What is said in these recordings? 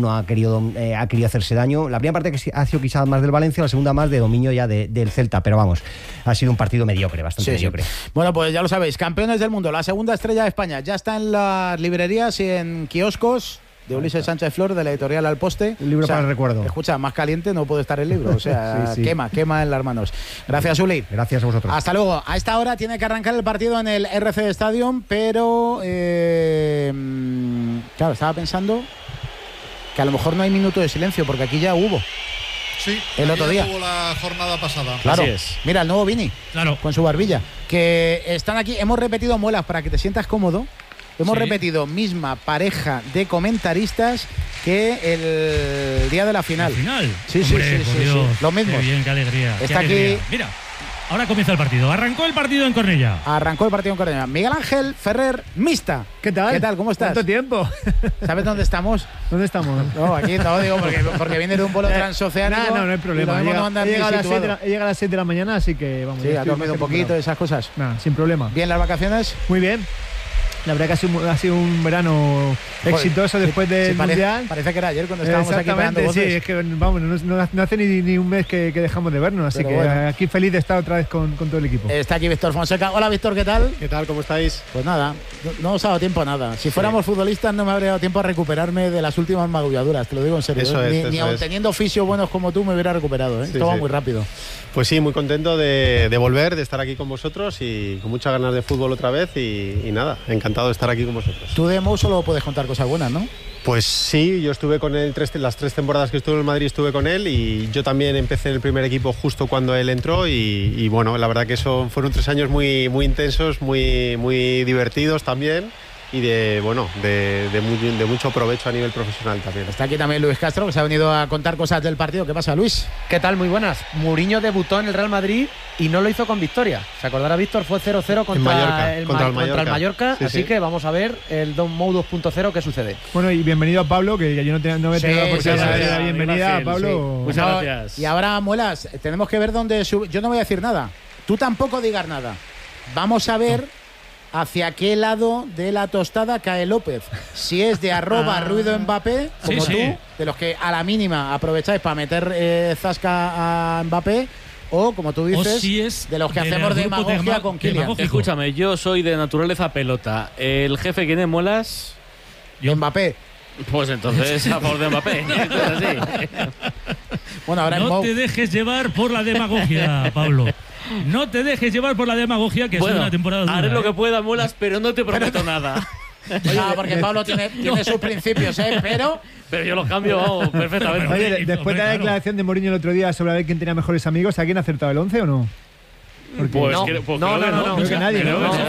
uno ha querido hacerse daño. La primera parte que ha sido quizás más del Valencia, la segunda más de dominio ya del Celta, pero vamos, ha sido un partido mediocre, bastante mediocre. Bueno, pues ya lo sabéis, campeones del mundo, la segunda estrella de España, ya está en las librerías y en kioscos de Ulises Sánchez Flor, de la editorial Al Poste. Un libro para el recuerdo. Escucha, más caliente no puede estar el libro, o sea, quema en las manos. Gracias, Uli. Gracias a vosotros. Hasta luego. A esta hora tiene que arrancar el partido en el RC Stadium, pero claro, estaba pensando que a lo mejor no hay minuto de silencio, porque aquí ya hubo. Sí, el otro día hubo la jornada pasada. Claro, mira, el nuevo Vini, claro, con su barbilla. Que están aquí, hemos repetido, Muelas, para que te sientas cómodo. Hemos repetido misma pareja de comentaristas que el día de la final. ¿La final? Sí, Hombre, sí. Los mismos. Qué bien, qué alegría. Está qué alegría. aquí. Mira, ahora comienza el partido. Arrancó el partido en Cornellá. Miguel Ángel Ferrer, Mista. ¿Qué tal? ¿Cómo estás? ¿Cuánto tiempo? ¿Sabes dónde estamos? ¿Dónde estamos? No, aquí no, digo, porque viene de un vuelo transoceánico. No hay problema. He llegado a las 6 de la mañana, así que vamos. Sí, ha dormido un poquito, esas cosas. Nada, sin problema. ¿Bien las vacaciones? Muy bien. La verdad que ha sido un verano exitoso después del Mundial. Parece que era ayer cuando estábamos aquí pegando voces. Sí, es que vamos, no hace ni un mes que dejamos de vernos, así que aquí feliz de estar otra vez con todo el equipo. Está aquí Víctor Fonseca. Hola, Víctor, ¿qué tal? ¿Qué tal? ¿Cómo estáis? Pues nada, no os ha dado tiempo a nada. Si fuéramos futbolistas no me habría dado tiempo a recuperarme de las últimas magulladuras, te lo digo en serio. Ni aun teniendo fisios buenos como tú me hubiera recuperado, Todo va muy rápido. Pues sí, muy contento de volver, de estar aquí con vosotros y con muchas ganas de fútbol otra vez y nada, encantado de estar aquí con vosotros. Tú de Mou solo puedes contar cosas buenas, ¿no? Pues sí, yo estuve con él las 3 temporadas que estuve en el Madrid, estuve con él y yo también empecé en el primer equipo justo cuando él entró y bueno, la verdad que fueron 3 años muy intensos, muy divertidos también. Y de mucho provecho a nivel profesional también. Está aquí también Luis Castro, que se ha venido a contar cosas del partido. ¿Qué pasa, Luis? ¿Qué tal? Muy buenas. Mourinho debutó en el Real Madrid y no lo hizo con victoria. Se acordará, Víctor, fue 0-0 contra el Mallorca. Sí, así que vamos a ver el Don Mou 2.0 qué sucede. Bueno, y bienvenido a Pablo, que yo no me he tenido la oportunidad de dar bienvenida a Pablo. Sí. Muchas gracias. Y ahora, Muelas, tenemos que ver dónde sube. Yo no voy a decir nada. Tú tampoco digas nada. Vamos a ver hacia qué lado de la tostada cae López. Si es de @ruido Mbappé, como tú, de los que a la mínima aprovecháis para meter zasca a Mbappé, o como tú dices, si es de los que hacemos demagogia con Kylian. Escúchame, yo soy de naturaleza pelota. El jefe, ¿quién es, Muelas? Mbappé. Pues entonces a favor de Mbappé. Bueno, ahora no te dejes llevar por la demagogia, Pablo. No te dejes llevar por la demagogia, que es una temporada dura. Haré lo que pueda, Muelas, pero no te prometo nada. No, porque Pablo tiene sus principios, pero yo los cambio, vamos, perfectamente. Oye, después de la declaración de Mourinho el otro día sobre a ver quién tenía mejores amigos, ¿alguien ha acertado el 11 o no? Pues no, creo que nadie,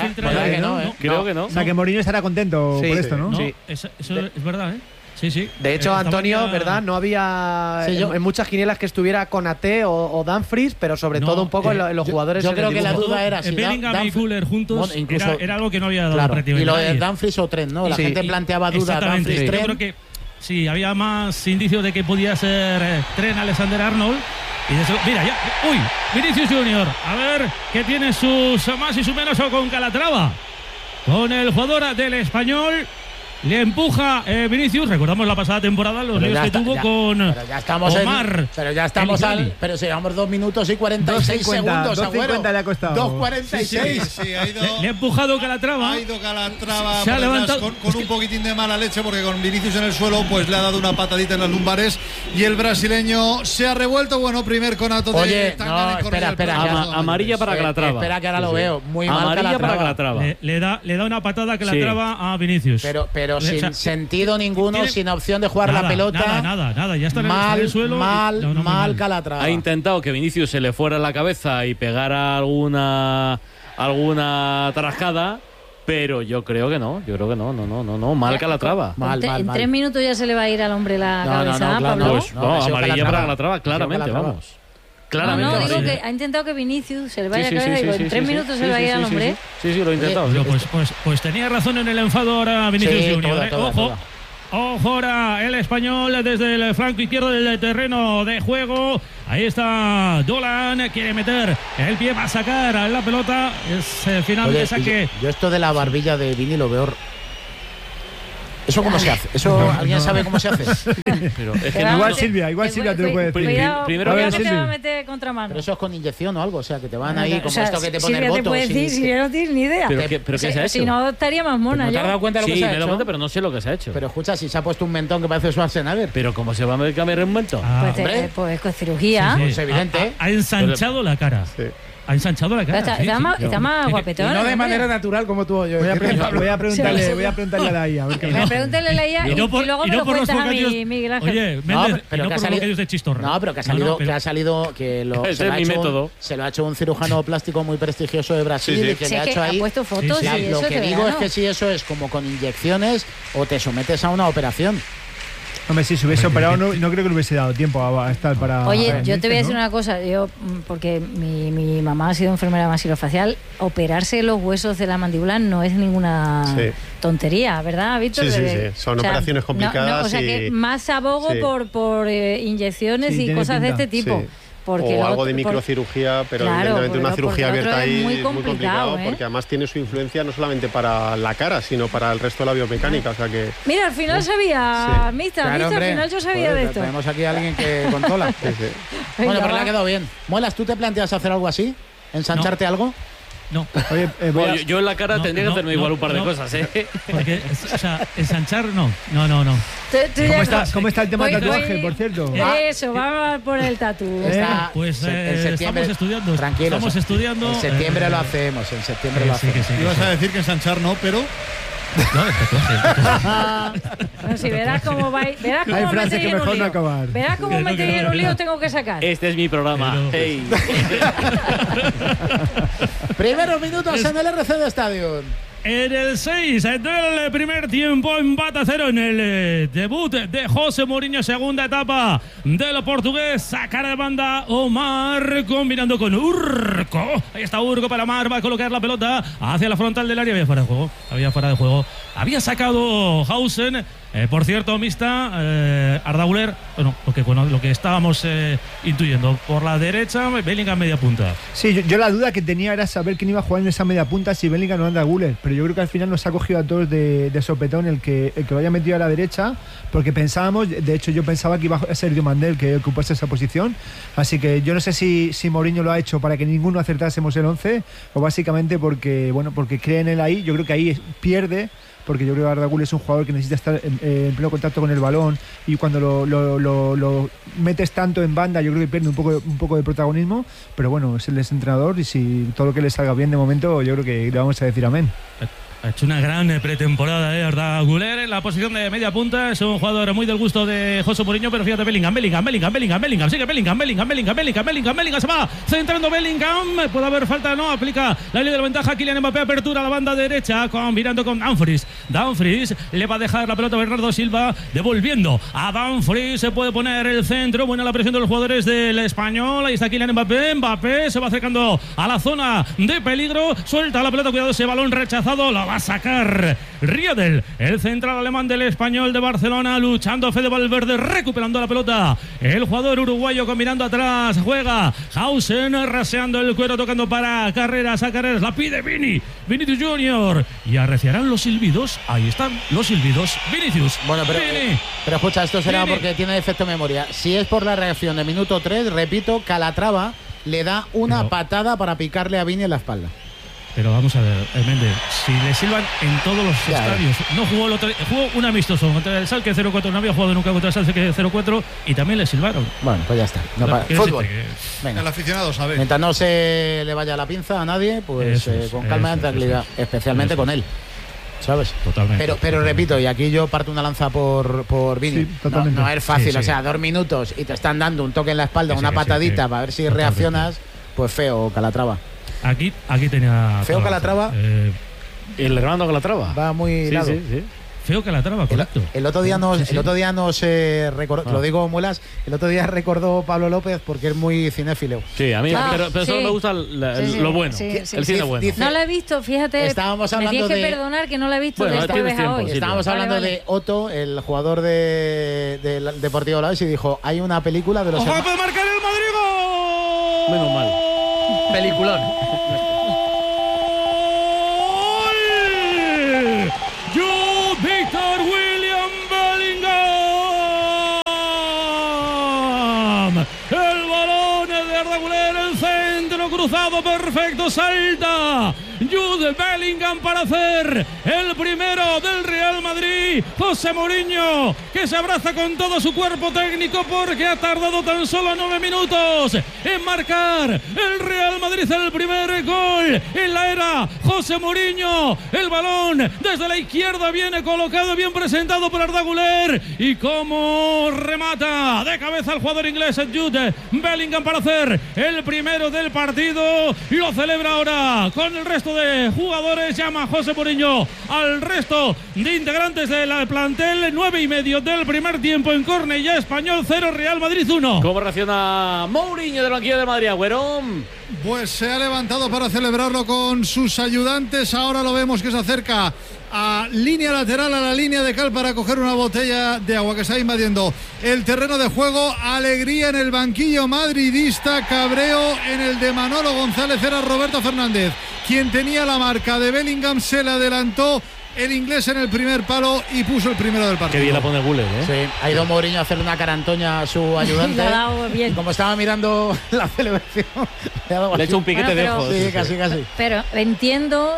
Creo que no. O sea, que Mourinho estará contento por esto, ¿no? Sí. Eso es verdad, ¿eh? Sí. De hecho, Antonio, ¿verdad? No había en muchas quinielas que estuviera Konaté o Dumfries, pero sobre todo un poco en los jugadores. Yo creo que la duda era si Bellingham y Fuller juntos era algo que no había dado prácticamente. Y lo de Dumfries o Trent, ¿no? La gente planteaba dudas. Dumfries, Trent. Yo creo que sí, había más indicios de que podía ser Trent Alexander-Arnold. Y mira, ya. ¡Uy! Vinicius Junior. A ver qué tiene sus más y su menos con Calatrava. Con el jugador del Español. Le empuja Vinicius, recordamos la pasada temporada, los líos que tuvo con Omar. Pero si llevamos 2 minutos y 46 segundos, 2.50 le ha costado. 2.46. Sí, ha ido, le ha empujado Calatrava. Ha ido Calatrava se ha levantado con un poquitín de mala leche, porque con Vinicius en el suelo pues le ha dado una patadita en las lumbares y el brasileño se ha revuelto. Bueno, primer conato de espera. Amarilla para Calatrava. Espera que ahora lo veo. Muy mal amarilla para Calatrava. Le da una patada Calatrava a Vinicius. Pero sin sentido ninguno, sin opción de jugar la pelota. Nada, ya está en el suelo. Mal Calatrava. Ha intentado que Vinicius se le fuera en la cabeza y pegara alguna tarascada, pero yo creo que no. Mal Calatrava. En 3 minutos ya se le va a ir al hombre la cabeza, Pablo. Pues amarilla para Calatrava, claramente, vamos. No, digo que ha intentado que Vinicius se le vaya a caer. En 3 minutos se le va a ir al hombre. Sí, lo he intentado. Pues tenía razón en el enfado ahora Vinicius Junior. Ojo ahora el español desde el flanco izquierdo del terreno de juego. Ahí está Dolan, quiere meter el pie, va a sacar la pelota. Es el final de saque. Yo esto de la barbilla de Vini lo veo. ¿Eso cómo se hace? ¿Eso alguien sabe cómo se hace? Pero es que igual Silvia te lo puede decir. Primero que te va a meter contramano. Pero eso es con inyección o algo, o sea, que te van ahí como esto que te pone el Silvia voto. te puede decir, si no tienes ni idea. ¿Pero qué se ha hecho? Si no, estaría más mona. ¿No te has dado cuenta de lo que se ha me hecho? lo cuento, pero no sé lo que se ha hecho. Pero escucha, si se ha puesto un mentón que parece Schwarzenegger. Pero ¿cómo se va a cambiar un mentón? Pues con cirugía. Pues evidente. Ha ensanchado la cara. Sí. Ha ensanchado la cara. Está más guapetón. Y no de manera natural como tú o yo. Voy a preguntarle a la IA. A ver qué me dice. Pregúntale a la IA y luego me lo cuentas a mí, Miguel Ángel. Oye, Méndez, pero que ha salido de chistorra. No, pero que ha salido que se lo ha hecho un cirujano plástico muy prestigioso de Brasil y que le ha hecho ahí. Ha puesto fotos y Lo eso que digo es que si eso es como con inyecciones o te sometes a una operación. Hombre, si se hubiese operado, no creo que le hubiese dado tiempo a estar para. Oye, yo te voy a decir una cosa. Yo, porque mi mamá ha sido enfermera maxilofacial, operarse los huesos de la mandíbula no es ninguna tontería, ¿verdad, Víctor? Sí. Son operaciones complicadas. O sea, que más abogo por inyecciones y cosas de este tipo. Sí. Porque o algo de microcirugía, pero evidentemente una cirugía abierta ahí es muy complicado, porque además tiene su influencia no solamente para la cara, sino para el resto de la biomecánica. O sea que, mira, al final sabía, Mista, al final yo sabía de esto. Tenemos aquí a alguien que controla. Bueno, pero le ha quedado bien. Muelas, ¿tú te planteas hacer algo así? ¿Ensancharte algo? No. Oye, yo en la cara tendría que hacerme igual un par de cosas, ¿eh? Porque, o sea, ensanchar no. ¿Cómo está el tema del tatuaje, por cierto? Eso, vamos por el tatu. Pues estamos estudiando. Tranquilos. Estamos estudiando. En septiembre lo hacemos, Ibas a decir que ensanchar no, pero... No, si verás cómo vais, verás cómo me tenéis en un lío. Verás cómo me tenéis en un lío, tengo que sacar. Este es mi programa. Hey. Primeros minutos en el RCD Stadium. En el 6 del primer tiempo, empate a 0 en el debut de José Mourinho, segunda etapa del portugués. Sacar de banda Omar, combinando con Urco. Ahí está Urco para Omar, va a colocar la pelota hacia la frontal del área. Había fuera de juego. Había sacado Hausen. Por cierto, Mista, Arda Güler, lo que estábamos intuyendo. Por la derecha, Bellingham media punta. Sí, yo la duda que tenía era saber quién iba a jugar en esa media punta, si Bellingham o Arda Güler. Pero yo creo que al final nos ha cogido a todos de sopetón el que lo haya metido a la derecha, porque pensábamos, de hecho yo pensaba que iba a ser Diomandel que ocupase esa posición. Así que yo no sé si Mourinho lo ha hecho para que ninguno acertásemos el 11 o básicamente porque cree en él ahí. Yo creo que ahí pierde, porque yo creo que Arda Güler es un jugador que necesita estar en pleno contacto con el balón, y cuando lo metes tanto en banda yo creo que pierde un poco de protagonismo, pero bueno, es el entrenador y si todo lo que le salga bien de momento yo creo que le vamos a decir amén. Ha hecho una gran pretemporada, Arda Güler en la posición de media punta. Es un jugador muy del gusto de José Mourinho, pero fíjate, Bellingham, sigue Bellingham, se va centrando Bellingham, puede haber falta, no, aplica la ley de la ventaja. Kylian Mbappé, apertura a la banda derecha, combinando con Dumfries le va a dejar la pelota a Bernardo Silva, devolviendo a Dumfries, se puede poner el centro, buena la presión de los jugadores del Español. Ahí está Kylian Mbappé se va acercando a la zona de peligro, suelta la pelota, cuidado ese balón rechazado, la va a sacar Riedel, el central alemán del Español de Barcelona, luchando Fede Valverde, recuperando la pelota, el jugador uruguayo combinando atrás, juega Hausen, raseando el cuero, tocando para Carreras, la pide Vinicius Junior, y arreciarán los silbidos. Ahí están los silbidos. Vinicius. Bueno, pero escucha, esto será porque tiene defecto de memoria. Si es por la reacción de minuto 3, repito, Calatrava le da una patada para picarle a Vini en la espalda. Pero vamos a ver, Méndez, si le silban en todos los estadios, no jugó jugó un amistoso contra el Schalke 04, no había jugado nunca contra el Schalke 04 y también le silbaron. Bueno, pues ya está. Fútbol. Venga. El aficionado sabe. Mientras no se le vaya la pinza a nadie, pues con calma y tranquilidad, especialmente con él. ¿Sabes? Totalmente. Pero repito, y aquí yo parto una lanza por Vini. Sí, no es fácil, o sea, 2 minutos y te están dando un toque en la espalda, una patadita para ver si reaccionas, pues feo, Calatrava. Aquí tenía... Feo Calatrava. El hermano Calatrava. Va muy lado. Sí. Feo Calatrava, correcto. El otro día nos recordó, lo digo Muelas, el otro día recordó Pablo López porque es muy cinéfilo. Sí, a mí, pero solo me gusta lo bueno, el cine bueno. No lo he visto, fíjate. Estábamos hablando me tienes que perdonar que no lo he visto de esta vez a hoy. Estábamos hablando de Otto, el jugador del Deportivo Alavés, y dijo, hay una película de los... ¡Ojo, puede marcar el Madrid! Menos mal. Peliculón. Víctor Will centro cruzado, perfecto, salta Jude Bellingham para hacer el primero del Real Madrid. José Mourinho, que se abraza con todo su cuerpo técnico porque ha tardado tan solo 9 minutos en marcar el Real Madrid el primer gol en la era José Mourinho. El balón desde la izquierda viene colocado, bien presentado por Arda Güler, y como remata de cabeza el jugador inglés Jude Bellingham para hacer el primero del partido. Lo celebra ahora con el resto de jugadores. Llama José Mourinho al resto de integrantes del plantel. 9:30 del primer tiempo en Cornellá. Español 0, Real Madrid 1. ¿Cómo reacciona Mourinho del banquillo de Madrid, Agüero? Pues se ha levantado para celebrarlo con sus ayudantes. Ahora lo vemos que se acerca a línea lateral, a la línea de cal, para coger una botella de agua que está invadiendo el terreno de juego. Alegría en el banquillo madridista, cabreo en el de Manolo González. Era Roberto Fernández quien tenía la marca de Bellingham, se le adelantó el inglés en el primer palo y puso el primero del partido. Qué bien la pone Güler, ¿eh? Sí, ha ido Mourinho a hacerle una carantoña a su ayudante. Le ha dado bien. Como estaba mirando la celebración, le ha hecho un piquete de ojos. Sí, casi. Pero entiendo,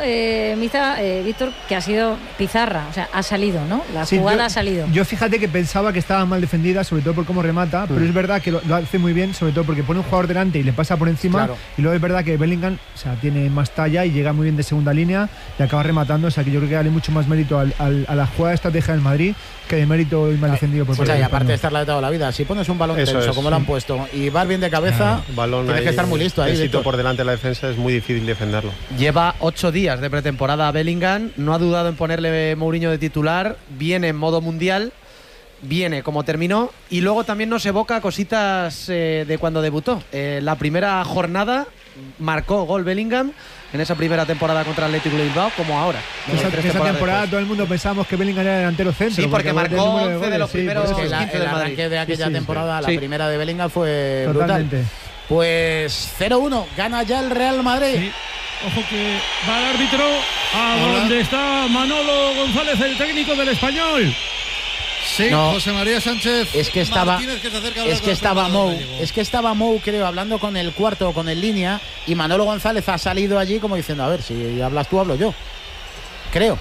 Víctor, que ha sido pizarra. O sea, ha salido, ¿no? La jugada ha salido. Yo fíjate que pensaba que estaba mal defendida, sobre todo por cómo remata, pero es verdad que lo hace muy bien, sobre todo porque pone un jugador delante y le pasa por encima. Claro. Y luego es verdad que Bellingham, o sea, tiene más talla y llega muy bien de segunda línea y acaba rematando. O sea, que yo creo que dale mucho más mérito a la jugada de estrategia del Madrid que de mérito y mal defendido por y aparte de estarla de toda la vida, si pones un balón tenso como lo han puesto y vas bien de cabeza, tienes que estar muy listo ahí. Éxito por delante de la defensa, es muy difícil defenderlo. Lleva 8 días de pretemporada a Bellingham, no ha dudado en ponerle Mourinho de titular, viene en modo mundial, viene como terminó, y luego también nos evoca cositas de cuando debutó. La primera jornada marcó gol Bellingham en esa primera temporada contra el Atlético de Bilbao, como ahora. Esa temporada después, todo el mundo pensábamos que Bellingham era delantero centro. Sí, porque marcó 11 de los primeros 15 del Madrid. De aquella temporada, la primera de Bellingham fue totalmente brutal. Pues 0-1, gana ya el Real Madrid. Sí. Ojo que va el árbitro a donde está Manolo González, el técnico del Español. Sí, no, José María Sánchez. Es que estaba Mou, creo, hablando con el cuarto o con el línea, y Manolo González ha salido allí como diciendo, a ver, si hablas tú, hablo yo. Creo.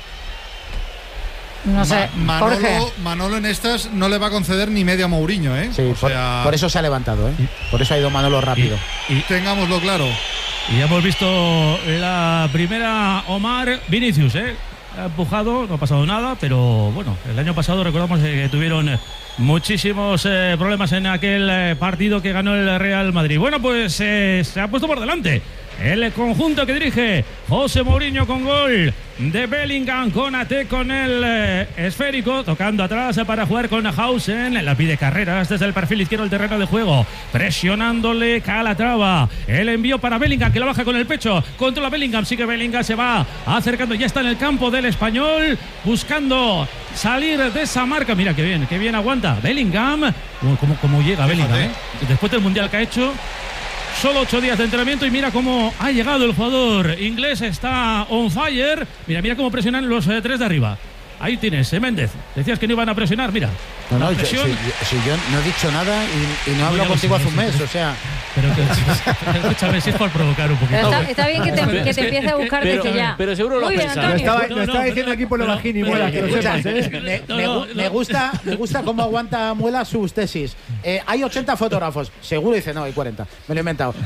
No sé. Manolo en estas no le va a conceder ni medio a Mourinho, ¿eh? Sí, por eso se ha levantado, ¿eh? Por eso ha ido Manolo rápido. Y tengámoslo claro. Y hemos visto la primera Omar Vinicius, ¿eh? Ha empujado, no ha pasado nada, pero bueno, el año pasado recordamos que tuvieron muchísimos problemas en aquel partido que ganó el Real Madrid. Bueno, pues se ha puesto por delante el conjunto que dirige José Mourinho, con gol de Bellingham, Konaté con el esférico, tocando atrás para jugar con Hausen. La pide Carreras desde el perfil izquierdo del terreno de juego, presionándole Calatrava. El envío para Bellingham, que lo baja con el pecho, controla Bellingham, sigue Bellingham, se va acercando, ya está en el campo del Español, buscando salir de esa marca. Mira qué bien aguanta Bellingham. Cómo llega Bellingham, ¿eh? Después del mundial que ha hecho. Solo 8 días de entrenamiento y mira cómo ha llegado el jugador inglés, está on fire. Mira cómo presionan los 3 de arriba. Ahí tienes, Méndez. Decías que no iban a presionar, mira. No, yo no he dicho nada y no hablo contigo hace un mes, o sea. Pero escúchame, si es por provocar un poquito. Está bien que te empiece a buscar desde ya. Pero seguro lo pensaba. Lo estaba diciendo aquí por lo bajín y Muela, que lo sepas, ¿eh? Me gusta cómo aguanta Muela sus tesis. Hay 80 fotógrafos. Seguro dice, no, hay 40. Me lo he inventado.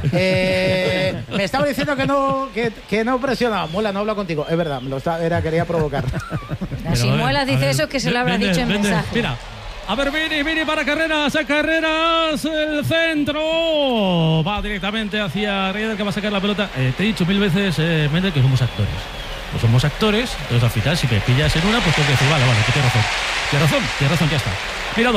Me estaba diciendo que no presionaba. Muela, no hablo contigo. Es verdad, quería provocar. Si Muelas dice eso, es que se lo habrá dicho en mensaje. Mira. A ver, Vini para Carreras, el centro. Va directamente hacia Rieder, que va a sacar la pelota. Te he dicho 1000 veces, Méndez, que somos actores. Pues somos actores, entonces al final, si me pillas en una, pues tengo que decir, vale, que tienes razón, ya está. Mira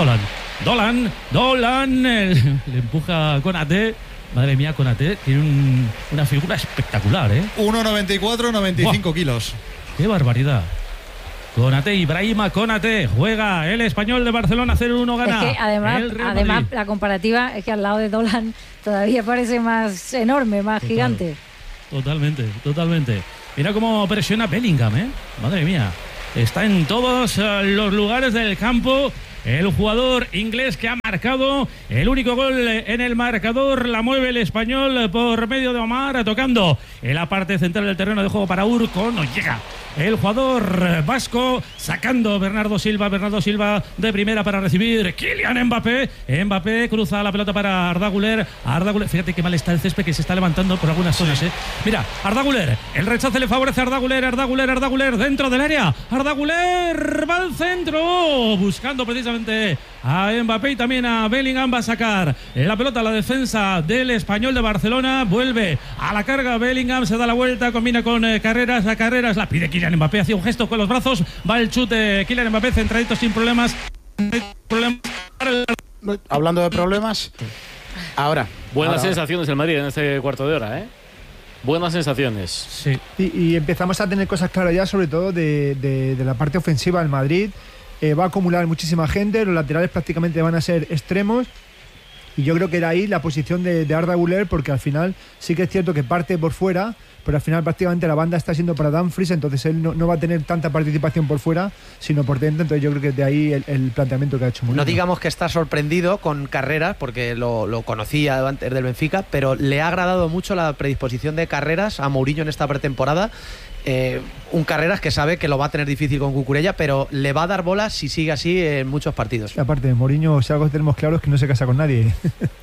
Dolan, le empuja a Konaté. Madre mía, Konaté tiene una figura espectacular, ¿eh? 1,94, 95 kilos. ¡Qué barbaridad! Konaté, Ibrahima Konaté, juega el Español de Barcelona, 0-1 gana. Es que además la comparativa es que al lado de Dolan todavía parece más enorme, más gigante. Totalmente. Mira cómo presiona Bellingham, ¿eh? Madre mía. Está en todos los lugares del campo el jugador inglés que ha marcado el único gol en el marcador. La mueve el Español por medio de Omar, tocando en la parte central del terreno de juego para Urco. No llega el jugador vasco, sacando Bernardo Silva de primera para recibir Kylian Mbappé. Mbappé cruza la pelota para Arda Güler. Fíjate qué mal está el césped, que se está levantando por algunas zonas, Mira, Arda Güler, el rechace le favorece a Arda Güler dentro del área. Arda Güler va al centro, buscando precisamente a Mbappé y también a Bellingham. Va a sacar la pelota a la defensa del Español de Barcelona. Vuelve a la carga Bellingham, se da la vuelta, combina con Carreras. A Carreras la pide Kylian Mbappé, hacía un gesto con los brazos. Va el chute Kylian Mbappé, centradito sin problemas. Hablando de problemas, ahora. Buenas sensaciones el Madrid en este cuarto de hora, Buenas sensaciones. Sí. Y empezamos a tener cosas claras ya, sobre todo de la parte ofensiva del Madrid. Va a acumular muchísima gente, los laterales prácticamente van a ser extremos. Y yo creo que era ahí la posición de Arda Güler, porque al final sí que es cierto que parte por fuera, pero al final prácticamente la banda está siendo para Dumfries, entonces él no va a tener tanta participación por fuera, sino por dentro. Entonces yo creo que de ahí el planteamiento que ha hecho Mourinho. No digamos que está sorprendido con Carreras, porque lo conocía antes del Benfica, pero le ha agradado mucho la predisposición de Carreras a Mourinho en esta pretemporada. Un Carreras que sabe que lo va a tener difícil con Cucurella, pero le va a dar bolas si sigue así en muchos partidos. Aparte, Mourinho, si algo tenemos claro es que no se casa con nadie.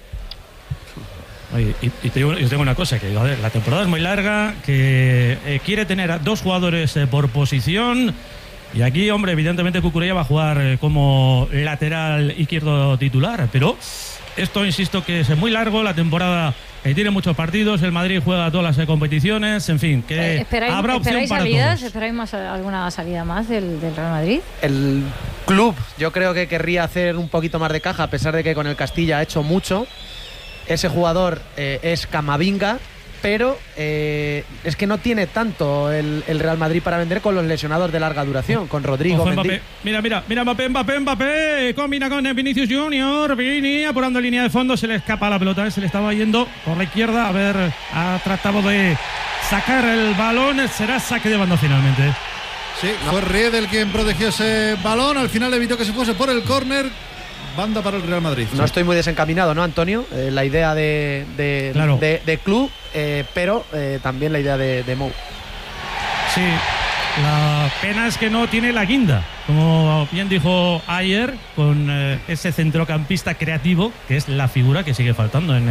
Oye, y te digo una cosa, que joder, la temporada es muy larga, que quiere tener a 2 jugadores por posición, y aquí, hombre, evidentemente Cucurella va a jugar como lateral izquierdo titular, pero esto, insisto, que es muy largo, la temporada tiene muchos partidos, el Madrid juega todas las competiciones, en fin, que habrá opción para todos. ¿Esperáis alguna salida más del Real Madrid? El club, yo creo que querría hacer un poquito más de caja, a pesar de que con el Castilla ha hecho mucho. Ese jugador es Camavinga, pero es que no tiene tanto el Real Madrid para vender con los lesionados de larga duración, con Rodrigo, Mendy. Mira Mbappé, combina con Vinicius Junior. Vini apurando línea de fondo, se le escapa la pelota, se le estaba yendo por la izquierda. A ver, ha tratado de sacar el balón, será saque de banda finalmente. Sí, fue Riedel quien protegió ese balón, al final evitó que se fuese por el córner. Banda para el Real Madrid. No estoy muy desencaminado, ¿no, Antonio? La idea de club, pero también la idea de Mou. Sí, la pena es que no tiene la guinda, como bien dijo ayer, con ese centrocampista creativo, que es la figura que sigue faltando en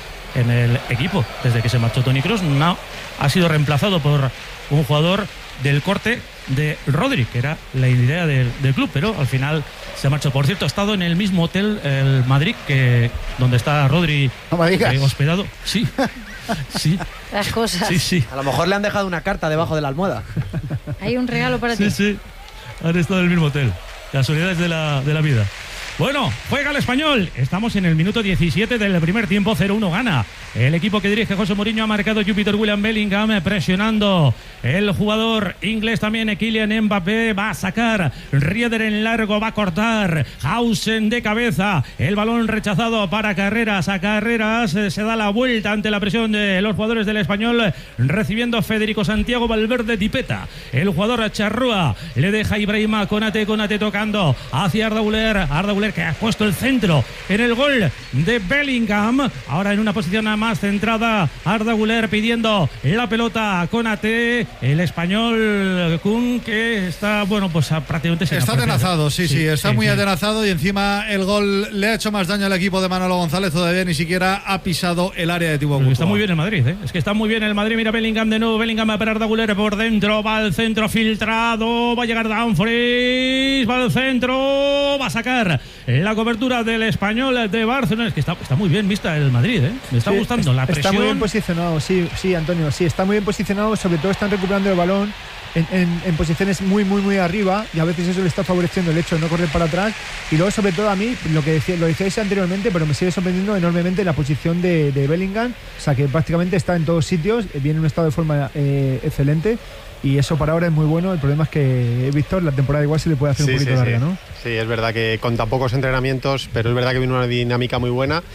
el equipo. Desde que se marchó Toni Kroos, no ha sido reemplazado por un jugador del corte de Rodri, que era la idea del club, pero al final se marchó. Por cierto, ha estado en el mismo hotel, el Madrid, que donde está Rodri hospedado. Sí, sí. Las cosas. Sí. A lo mejor le han dejado una carta debajo de la almohada. Hay un regalo para ti. Sí. Han estado en el mismo hotel. Casualidades de la vida. Bueno, juega el Español. Estamos en el minuto 17 del primer tiempo. 0-1 gana el equipo que dirige José Mourinho. Ha marcado Jupiter William Bellingham, presionando el jugador inglés también. Kylian Mbappé va a sacar. Rieder en largo, va a cortar. Hausen de cabeza. El balón rechazado para Carreras. A Carreras se da la vuelta ante la presión de los jugadores del Español. Recibiendo Federico Santiago Valverde Tipeta. El jugador Charrúa le deja Ibrahima Konate tocando hacia Arda Güler, que ha puesto el centro en el gol de Bellingham. Ahora en una posición más centrada, Arda Güler pidiendo la pelota a Konate. El español Kun, que está, bueno, pues prácticamente se está atenazado, sí, está muy atenazado, y encima el gol le ha hecho más daño al equipo de Manolo González. Todavía ni siquiera ha pisado el área de Thibaut Courtois. Está muy bien el Madrid, es que está muy bien el Madrid. Mira Bellingham de nuevo, Bellingham para Arda Güler por dentro, va al centro filtrado, va a llegar Dumfries, va al centro, va a sacar la cobertura del Español de Barcelona. Es que está muy bien vista el Madrid, me está gustando la presión. Está muy bien posicionado, sí, Antonio, sí, está muy bien posicionado. Sobre todo están recuperando el balón en posiciones muy arriba, y a veces eso le está favoreciendo el hecho de no correr para atrás. Y luego, sobre todo, a mí, lo decíais anteriormente, pero me sigue sorprendiendo enormemente la posición de Bellingham. O sea, que prácticamente está en todos sitios, viene en un estado de forma excelente. Y eso para ahora es muy bueno. El problema es que, Víctor, la temporada igual se le puede hacer un poquito larga, ¿no? Sí, es verdad que con tan pocos entrenamientos, pero es verdad que viene una dinámica muy buena.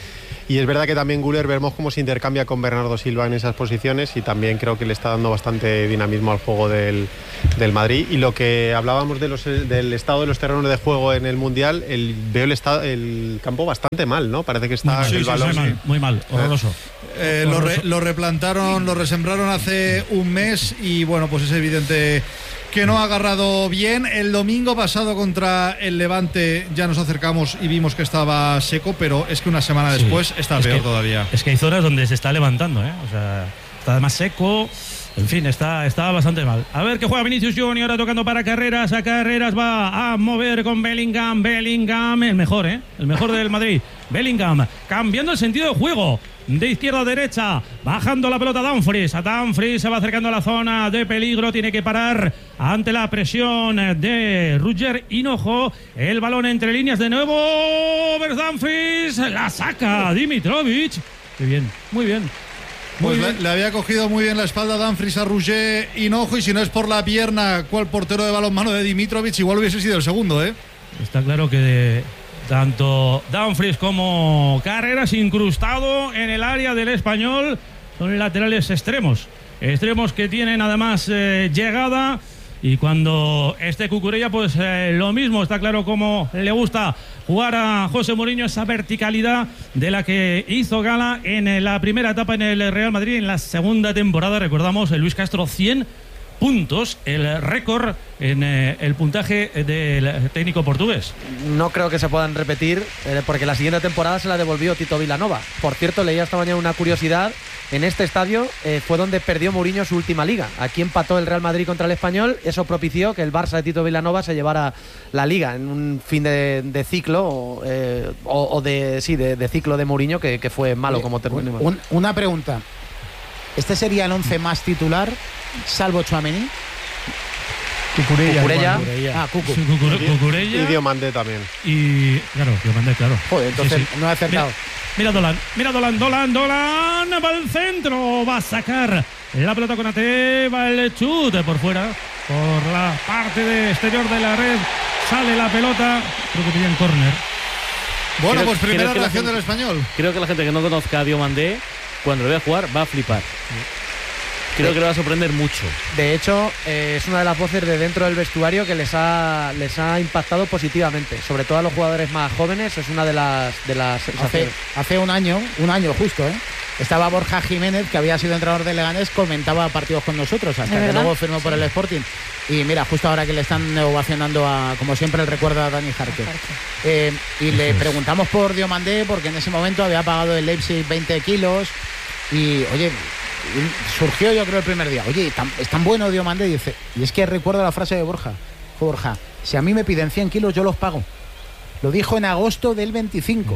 Y es verdad que también Güler vemos cómo se intercambia con Bernardo Silva en esas posiciones y también creo que le está dando bastante dinamismo al juego del Madrid. Y lo que hablábamos del estado de los terrenos de juego en el Mundial, veo el campo bastante mal, ¿no? Parece que está el balón... Muy mal, horroroso. Lo replantaron, lo resembraron hace un mes y bueno, pues es evidente que no ha agarrado bien. El domingo pasado contra el Levante ya nos acercamos y vimos que estaba seco, pero es que una semana después está peor todavía. Es que hay zonas donde se está levantando, ¿eh? O sea, está además seco. En fin, está bastante mal. A ver qué juega Vinicius Junior, tocando para Carreras. A Carreras va a mover con Bellingham. Bellingham, el mejor, ¿eh? El mejor del Madrid. Bellingham, cambiando el sentido de juego. De izquierda a derecha, bajando la pelota Dumfries. A Dumfries se va acercando a la zona de peligro. Tiene que parar ante la presión de Ruger Hinojo. El balón entre líneas de nuevo. Dumfries la saca Dimitrovic. Qué bien, muy bien. Le había cogido muy bien la espalda Dumfries a Ruger Hinojo, y si no es por la pierna, cual portero de balonmano de Dimitrovic, igual hubiese sido el segundo, ¿eh? Está claro que tanto Dumfries como Carreras, incrustado en el área del Español, son laterales extremos que tienen además llegada. Y cuando esté Cucurella, pues lo mismo. Está claro cómo le gusta jugar a José Mourinho, esa verticalidad de la que hizo gala en la primera etapa en el Real Madrid. En la segunda temporada, recordamos, Luis Castro, 100 puntos, el récord en el puntaje del técnico portugués. No creo que se puedan repetir, porque la siguiente temporada se la devolvió Tito Vilanova. Por cierto, leía esta mañana una curiosidad. En este estadio fue donde perdió Mourinho su última liga. Aquí empató el Real Madrid contra el Español. Eso propició que el Barça de Tito Vilanova se llevara la liga en un fin de ciclo de ciclo de Mourinho que fue malo como terminó. Una pregunta. ¿Este sería el 11 más titular, salvo Tchouaméni? Cucurella. Cucu. Cucurella. Y Diomandé también. Y claro, Diomandé, claro. Joder, entonces no ha acertado. Mira Dolan va al centro, va a sacar la pelota con Ate, va el chute por fuera, por la parte exterior de la red, sale la pelota, creo que pillan córner. Bueno, pues primera reacción del Español. Creo que la gente que no conozca a Diomandé, cuando lo vea jugar, va a flipar. Creo que le va a sorprender mucho. De hecho, es una de las voces de dentro del vestuario que les ha impactado positivamente. Sobre todo a los jugadores más jóvenes, es una de las hace un año justo, estaba Borja Jiménez, que había sido entrenador de Leganés, comentaba partidos con nosotros, hasta que luego firmó por el Sporting. Y mira, justo ahora que le están ovacionando como siempre, el recuerdo a Dani Jarque. Y le preguntamos por Diomandé, porque en ese momento había pagado el Leipzig 20 kilos. Y, oye, surgió yo creo el primer día, oye, es tan bueno Diomandé, y dice, y es que recuerdo la frase de Borja, si a mí me piden 100 kilos yo los pago. Lo dijo en agosto del 25.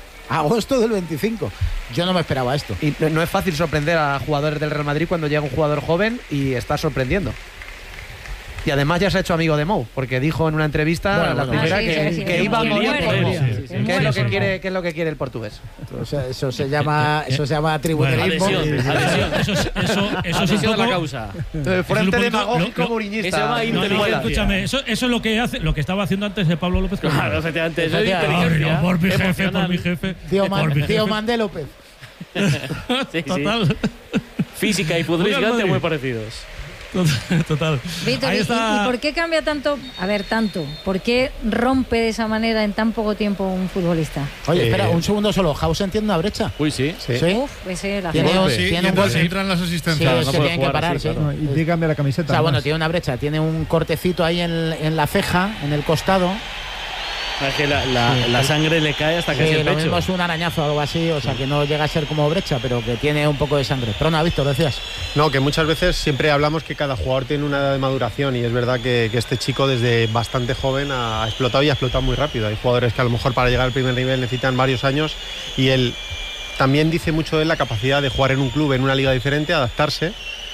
Yo no me esperaba esto. Y no es fácil sorprender a jugadores del Real Madrid cuando llega un jugador joven y está sorprendiendo. Y además ya se ha hecho amigo de Mou, porque dijo en una entrevista que iba a morir por Mou. ¿Qué es lo que quiere el portugués? Eso se llama tributerismo. Eso es un la causa. Frente demagógico mourinhista. Escúchame, eso es lo que hace, lo que estaba haciendo antes de Pablo López. Claro, efectivamente, eso es inteligencia. Por mi jefe. Diomandé López. Total. Física y futbolísticamente muy parecidos. Total. Víctor, ¿y por qué cambia tanto? A ver, tanto. ¿Por qué rompe de esa manera en tan poco tiempo un futbolista? Oye, espera, un segundo solo. Hausen tiene una brecha. Uy, sí. Uf, ese la tiene entran las asistencias. Sí, que tienen que parar, sí. Y tiene que cambiar la camiseta. O sea, bueno, tiene una brecha. Tiene un cortecito ahí en la ceja, en el costado. Es que la sangre le cae hasta casi el pecho. Lo mismo es un arañazo o algo así, o sea que no llega a ser como brecha, pero que tiene un poco de sangre. Pero no, Víctor, decías. No, que muchas veces siempre hablamos que cada jugador tiene una edad de maduración, y es verdad que este chico desde bastante joven ha explotado y ha explotado muy rápido. Hay jugadores que a lo mejor para llegar al primer nivel necesitan varios años, y él también dice mucho de la capacidad de jugar en un club, en una liga diferente, adaptarse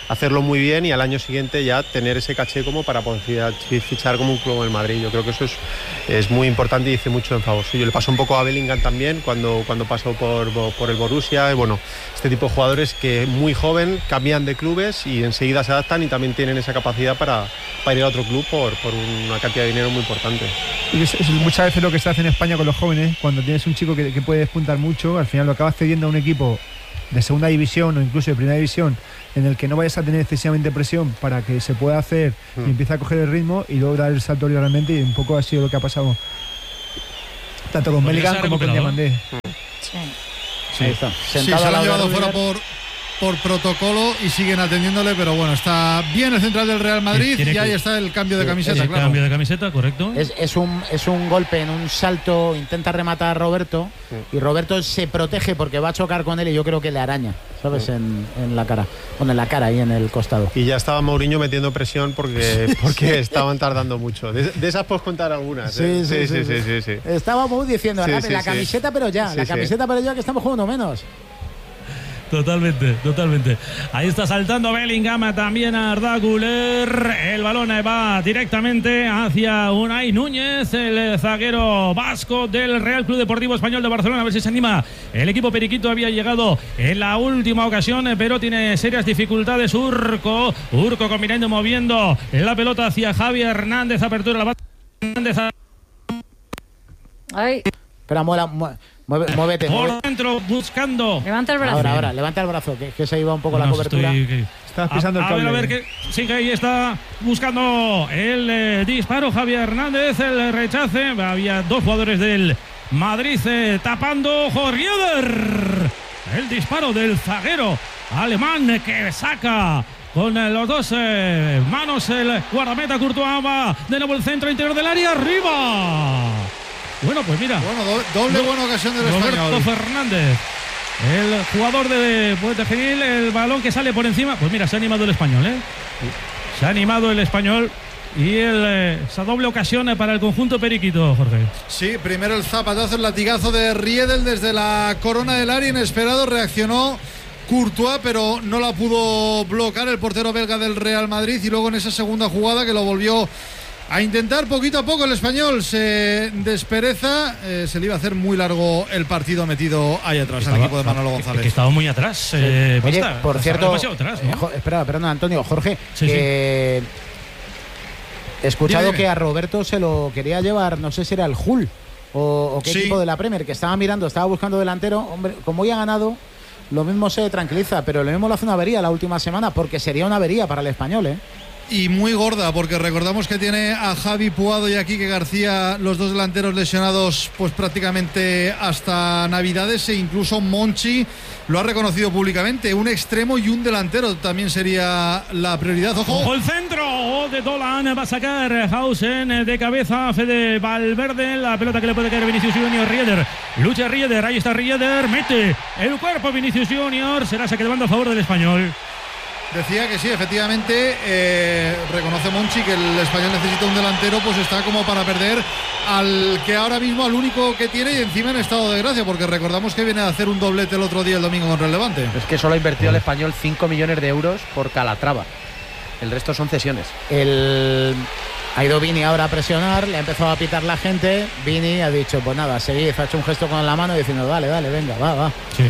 hacerlo muy bien y al año siguiente ya tener ese caché como para poder fichar como un club en el Madrid. Yo creo que eso es muy importante y dice mucho en favor suyo. Le pasó un poco a Bellingham también cuando pasó por el Borussia. Y bueno, este tipo de jugadores que muy joven cambian de clubes y enseguida se adaptan y también tienen esa capacidad para ir a otro club por una cantidad de dinero muy importante. Y es muchas veces lo que se hace en España con los jóvenes, cuando tienes un chico que puede despuntar mucho, al final lo acabas cediendo a un equipo de segunda división o incluso de primera división en el que no vayas a tener excesivamente presión para que se pueda hacer y empiece a coger el ritmo y luego dar el salto realmente, y un poco ha sido lo que ha pasado tanto con Bellingham como con Diamandé. Sí, ahí está. Sí, se lo han llevado fuera por protocolo y siguen atendiéndole, pero bueno, está bien el central del Real Madrid y ahí está el cambio de camiseta, claro. Cambio de camiseta, correcto. Es un golpe en un salto, intenta rematar a Roberto y Roberto se protege porque va a chocar con él y yo creo que le araña, ¿sabes? En la cara, en la cara y en el costado. Y ya estaba Mourinho metiendo presión porque estaban tardando mucho. De esas puedes contar algunas. Sí. Estábamos diciendo, la camiseta, pero ya, pero ya que estamos jugando menos. Totalmente. Ahí está saltando Bellingham, también Arda Güler. El balón va directamente hacia Unai Núñez, el zaguero vasco del Real Club Deportivo Español de Barcelona. A ver si se anima. El equipo periquito había llegado en la última ocasión, pero tiene serias dificultades. Urco combinando, moviendo la pelota hacia Javi Hernández. Apertura la base. Hernández. Ay. Espera, muévete. Por dentro, buscando. Levanta el brazo. Ahora, levanta el brazo, que se iba un poco la cobertura. Estás pisando el cable. A ver, que sí, que ahí está buscando el disparo Javier Hernández, el rechace. Había dos jugadores del Madrid tapando. Rieder. El disparo del zaguero alemán que saca con los dos manos el guardameta Courtois. Va de nuevo el centro interior del área, arriba. Bueno, pues mira. Doble buena ocasión del Roberto español. Fernández, el jugador de Puente Genil, el balón que sale por encima. Pues mira, se ha animado el español, Se ha animado el español. Y esa doble ocasión para el conjunto periquito, Jorge. Sí, primero el zapatazo, el latigazo de Riedel desde la corona del área. Inesperado, reaccionó Courtois, pero no la pudo bloquear el portero belga del Real Madrid. Y luego en esa segunda jugada que lo volvió a intentar poquito a poco, el español se despereza. Se le iba a hacer muy largo el partido metido ahí atrás al equipo de Manolo González. Que estaba muy atrás. Oye, por cierto, demasiado atrás, ¿no? espera, Antonio, Jorge, Sí. He escuchado Dime. que a Roberto se lo quería llevar, no sé si era el Hull o qué equipo de la Premier, que estaba mirando, estaba buscando delantero. Hombre, como hoy ha ganado, lo mismo se tranquiliza, pero lo mismo lo hace una avería la última semana, porque sería una avería para el español, Y muy gorda, porque recordamos que tiene a Javi Puado y a Quique García, los dos delanteros lesionados pues prácticamente hasta Navidades, e incluso Monchi lo ha reconocido públicamente. Un extremo y un delantero también sería la prioridad. Ojo el centro de Dolan, va a sacar Hausen de cabeza, Fede Valverde, la pelota que le puede caer Vinicius Junior. Rieder, lucha Rieder, ahí está Rieder, mete el cuerpo Vinicius Junior, será saque de banda a favor del español. Decía que sí, efectivamente, reconoce Monchi que el español necesita un delantero, pues está como para perder al que ahora mismo, al único que tiene, y encima en estado de gracia, porque recordamos que viene a hacer un doblete el otro día, el domingo, contra el Levante. Es que solo ha invertido el español 5 millones de euros por Calatrava. El resto son cesiones. Ha ido Vini ahora a presionar, le ha empezado a pitar la gente. Vini ha dicho, pues nada, seguid, ha hecho un gesto con la mano diciendo, dale, venga, va. Sí.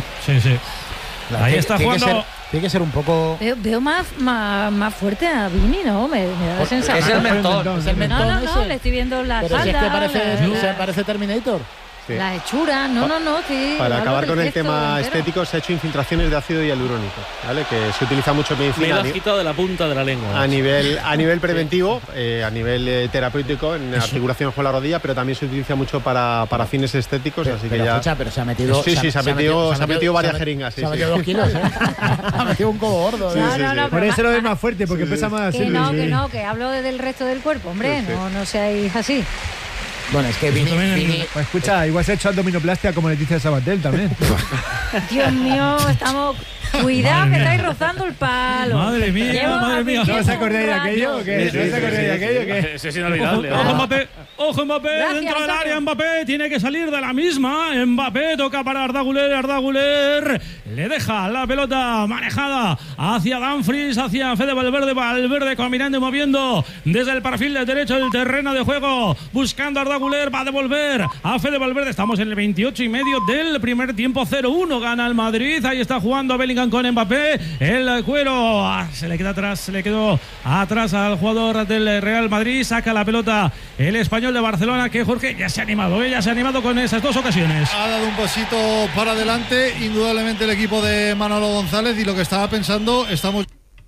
Ahí está jugando. Tiene que ser un poco. Veo más fuerte a Vini, ¿no? Me da la sensación. Es el mentón. Es el mentón No, ese. le estoy viendo la Pero si es espalda. que parece Terminator. Sí. La hechura, no, sí. Para hablo acabar del con el gesto tema entero. estético, se ha hecho infiltraciones de ácido hialurónico, ¿vale? Que se utiliza mucho en Me medicina lo has quitado de la punta de la lengua. a nivel preventivo, a nivel terapéutico, en articulaciones con la rodilla, pero también se utiliza mucho para fines estéticos, así que Pero, ya. escucha, pero se ha metido. Sí, se ha metido varias jeringas. Se ha metido 2 kilos, Ha metido un codo gordo. No, Por pero eso lo ves más fuerte, porque pesa más. Que no, que hablo del resto del cuerpo, hombre, no seáis así. Bueno, es que Vini. Pues escucha, igual se ha hecho abdominoplastia como Leticia Sabatel también. Dios mío, estamos Cuidado que estáis rozando el palo. Madre mía, madre mía. ¿No os acordáis de aquello o qué? Sí, ¿No os sí, acordáis de aquello o qué? Eso es inolvidable. Ojo Mbappé, ojo Mbappé, Gracias, dentro del Antonio. área Mbappé, tiene que salir de la misma. Mbappé toca para Arda Güler, le deja la pelota manejada hacia Dumfries, hacia Fede Valverde caminando y moviendo desde el perfil del derecho del terreno de juego, buscando a Arda Güler, va a devolver a Fede Valverde. Estamos en el 28 y medio del primer tiempo, 0-1 gana el Madrid, ahí está jugando Bellingham con Mbappé, el cuero se le quedó atrás al jugador del Real Madrid, saca la pelota el español de Barcelona, que Jorge ya se ha animado con esas dos ocasiones. Ha dado un pasito para adelante, indudablemente el equipo de Manolo González, y lo que estaba pensando, estamos...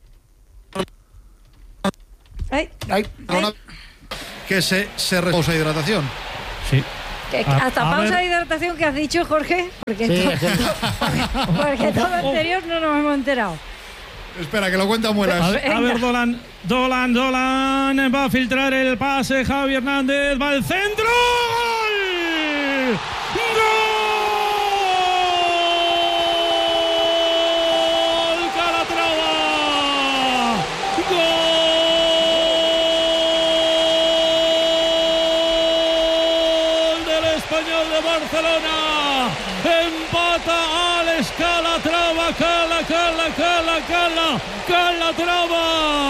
Ay, que se reposa hidratación. Sí. hasta A pausa ver. de hidratación que has dicho, Jorge, porque, Sí, porque todo lo anterior no nos hemos enterado. Espera, que lo cuenta Muelas. A ver, Dolan va a filtrar el pase, Javi Hernández va al centro. ¡Gol! ¡Gol! Calatrava. ¡Gol del Español de Barcelona! Empata Alex Calatrava, Calatrava.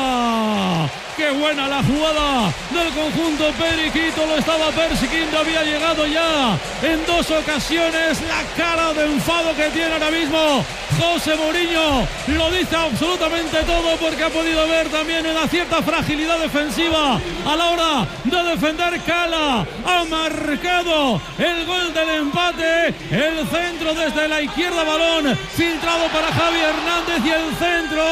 ¡Qué buena la jugada del conjunto periquito! Lo estaba persiguiendo, había llegado ya en dos ocasiones. La cara de enfado que tiene ahora mismo José Mourinho lo dice absolutamente todo, porque ha podido ver también una cierta fragilidad defensiva a la hora de defender. Cala ha marcado el gol del empate, el centro desde la izquierda, balón filtrado para Javi Hernández, y el centro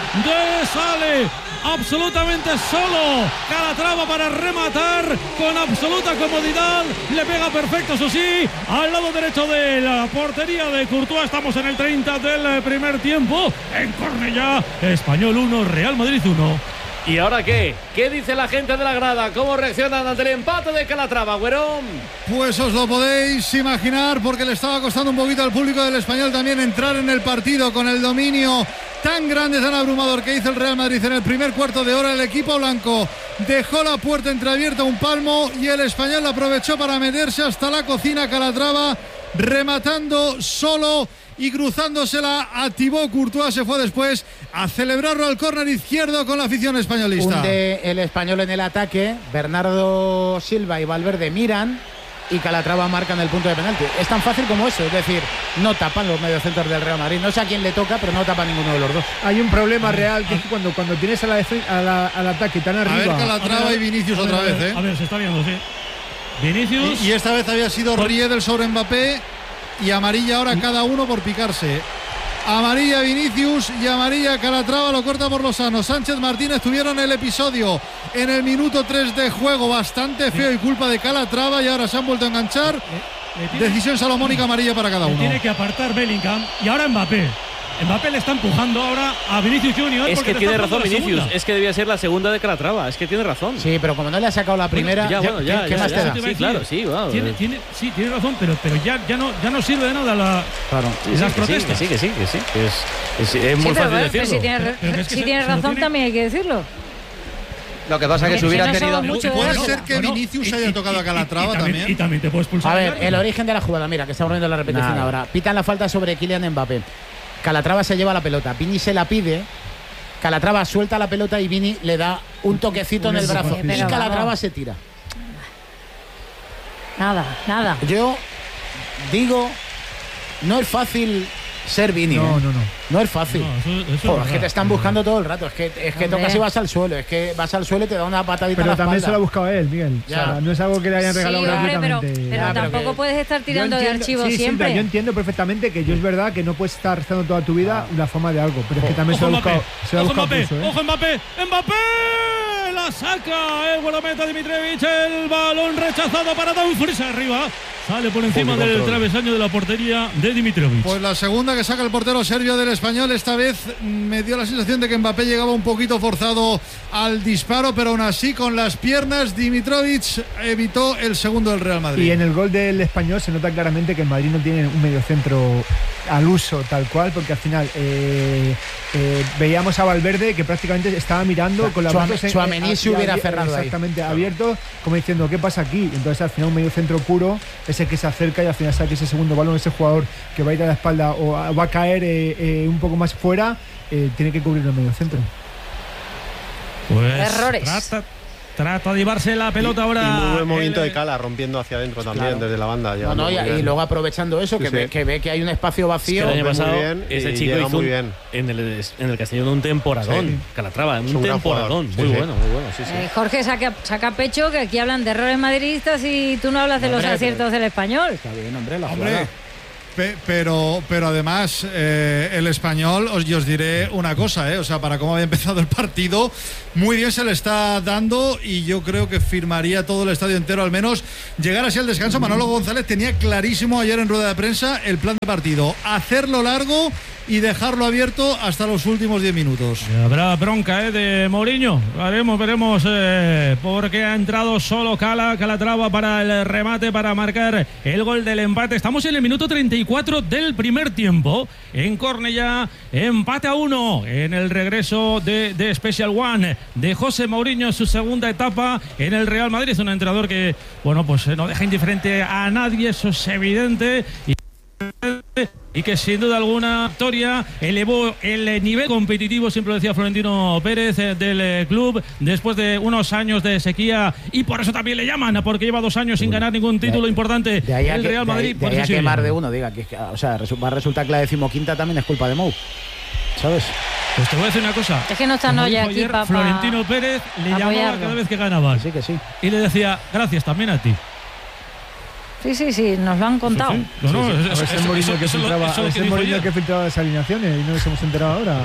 de sale absolutamente solo Calatrava para rematar con absoluta comodidad, le pega perfecto, eso sí, al lado derecho de la portería de Courtois. Estamos en el 30 del primer tiempo, en Cornellá, Español 1, Real Madrid 1. ¿Y ahora qué? ¿Qué dice la gente de la grada? ¿Cómo reaccionan ante el empate de Calatrava, Güerón? Pues os lo podéis imaginar, porque le estaba costando un poquito al público del Español también entrar en el partido con el dominio tan grande, tan abrumador que hizo el Real Madrid en el primer cuarto de hora. El equipo blanco dejó la puerta entreabierta un palmo y el Español aprovechó para meterse hasta la cocina. Calatrava rematando solo y cruzándosela a Thibaut Courtois, se fue después a celebrarlo al córner izquierdo con la afición españolista. Hunde el Español en el ataque, Bernardo Silva y Valverde miran y Calatrava marcan el punto de penalti. Es tan fácil como eso, es decir, no tapan los mediocentros del Real Madrid. No sé a quién le toca, pero no tapa ninguno de los dos. Hay un problema real, que es que cuando tienes al ataque tan arriba... A ver, Calatrava y Vinicius otra vez, ¿eh? A ver, se está viendo, sí. Vinicius. Y esta vez había sido Riedel sobre Mbappé, y amarilla ahora cada uno por picarse. Amarilla Vinicius y amarilla Calatrava, lo corta por Lozano. Sánchez Martínez tuvieron el episodio en el minuto 3 de juego bastante feo y culpa de Calatrava, y ahora se han vuelto a enganchar. Decisión salomónica, amarilla para cada uno. Tiene que apartar Bellingham, y ahora Mbappé le está empujando ahora a Vinicius Junior. Es que tiene razón Vinicius, es que debía ser la segunda de Calatrava, es que tiene razón. Sí, pero como no le ha sacado la primera, ¿qué más te da? Sí, claro, sí, wow. Tiene razón, pero ya no sirve de nada claro, las protestas. Sí, es muy fácil decirlo. Si tiene razón, también hay que decirlo. Lo que pasa es que si hubiera tenido... Puede ser que Vinicius haya tocado a Calatrava también. Y también te puedes pulsar. A ver, el origen de la jugada, mira, que estamos viendo la repetición ahora. Pitan la falta sobre Kylian Mbappé. Calatrava se lleva la pelota, Vini se la pide, Calatrava suelta la pelota y Vini le da un toquecito en el brazo y Calatrava se tira. Nada. Yo digo, no es fácil ser Vini. No es fácil. Eso es que te están buscando todo el rato. Es que tocas y vas al suelo. Es que vas al suelo y te da una patadita pero en la también espalda. se lo ha buscado él, Miguel. O sea, no es algo que le hayan regalado gratuitamente. Pero tampoco puedes estar tirando de archivos siempre. Sí, yo entiendo perfectamente que yo es verdad que no puedes estar rezando toda tu vida la forma de algo, pero es que también se lo ha buscado. Ojo Mbappé, la saca el guardameta Dimitrovic, el balón rechazado para Dumfries arriba. Sale por encima del travesaño de la portería de Dimitrovic. Pues la segunda que saca el portero serbio del Español. Esta vez me dio la sensación de que Mbappé llegaba un poquito forzado al disparo, pero aún así con las piernas Dimitrovic evitó el segundo del Real Madrid. Y en el gol del Español se nota claramente que el Madrid no tiene un mediocentro al uso tal cual, porque al final veíamos a Valverde que prácticamente estaba mirando con la Tchouaméni se hubiera cerrado ahí. Exactamente, abierto, como diciendo, ¿qué pasa aquí? Entonces al final un medio centro puro es el que se acerca y al final sabe que ese segundo balón, ese jugador que va a ir a la espalda o va a caer un poco más fuera, tiene que cubrir el medio centro. Pues Errores. Trata de llevarse la pelota ahora. Y muy buen movimiento de Cala, rompiendo hacia adentro también, desde la banda. Y luego aprovechando eso, que ve que hay un espacio vacío. Es que el año pasado, muy bien, ese chico hizo muy bien. En el Castellón un temporadón. Sí. Calatrava, Es un temporadón. jugador. Muy Sí, bueno, muy bueno. Sí, sí. Jorge saca pecho, que aquí hablan de errores madridistas y tú no hablas de los aciertos del Español. Está bien, hombre, la Hombre, jugada. pero además el Español, yo os diré una cosa, o sea, para cómo había empezado el partido, muy bien se le está dando y yo creo que firmaría todo el estadio entero, al menos llegar así al descanso. Manolo González tenía clarísimo ayer en rueda de prensa el plan de partido: hacerlo largo y dejarlo abierto hasta los últimos 10 minutos. Habrá bronca de Mourinho. Veremos porque ha entrado solo Calatrava para el remate, para marcar el gol del empate. Estamos en el minuto 34 del primer tiempo. En Cornellá, empate a 1 en el regreso de Special One de José Mourinho en su segunda etapa en el Real Madrid. Es un entrenador que, bueno, pues no deja indiferente a nadie, eso es evidente. Y que sin duda alguna victoria elevó el nivel competitivo, siempre lo decía Florentino Pérez, del club después de unos años de sequía, y por eso también le llaman, porque lleva 2 años sin ganar ningún título importante el Real Madrid. De ahí a que más de uno diga que, o sea, va a resultar que la 15ª también es culpa de Mou, ¿sabes? Pues te voy a decir una cosa. Es que no está Noya aquí para Florentino Pérez le llamaba cada vez que ganaba. Sí, que sí. Y le decía, gracias también a ti. Sí, nos lo han contado. Sí. No, es el Mourinho que filtraba las alineaciones y no nos hemos enterado ahora.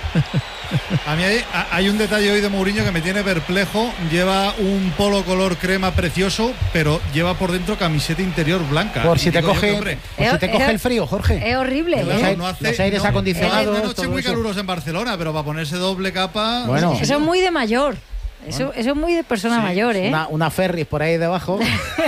A mí hay un detalle hoy de Mourinho que me tiene perplejo. Lleva un polo color crema precioso, pero lleva por dentro camiseta interior blanca. Por si te coge el frío, Jorge. Es horrible. Claro, los aires acondicionados. Una noche muy calurosa en Barcelona, pero para ponerse doble capa. Bueno, eso es muy de mayor. Eso es muy de persona mayor, ¿eh? Una Ferris por ahí debajo.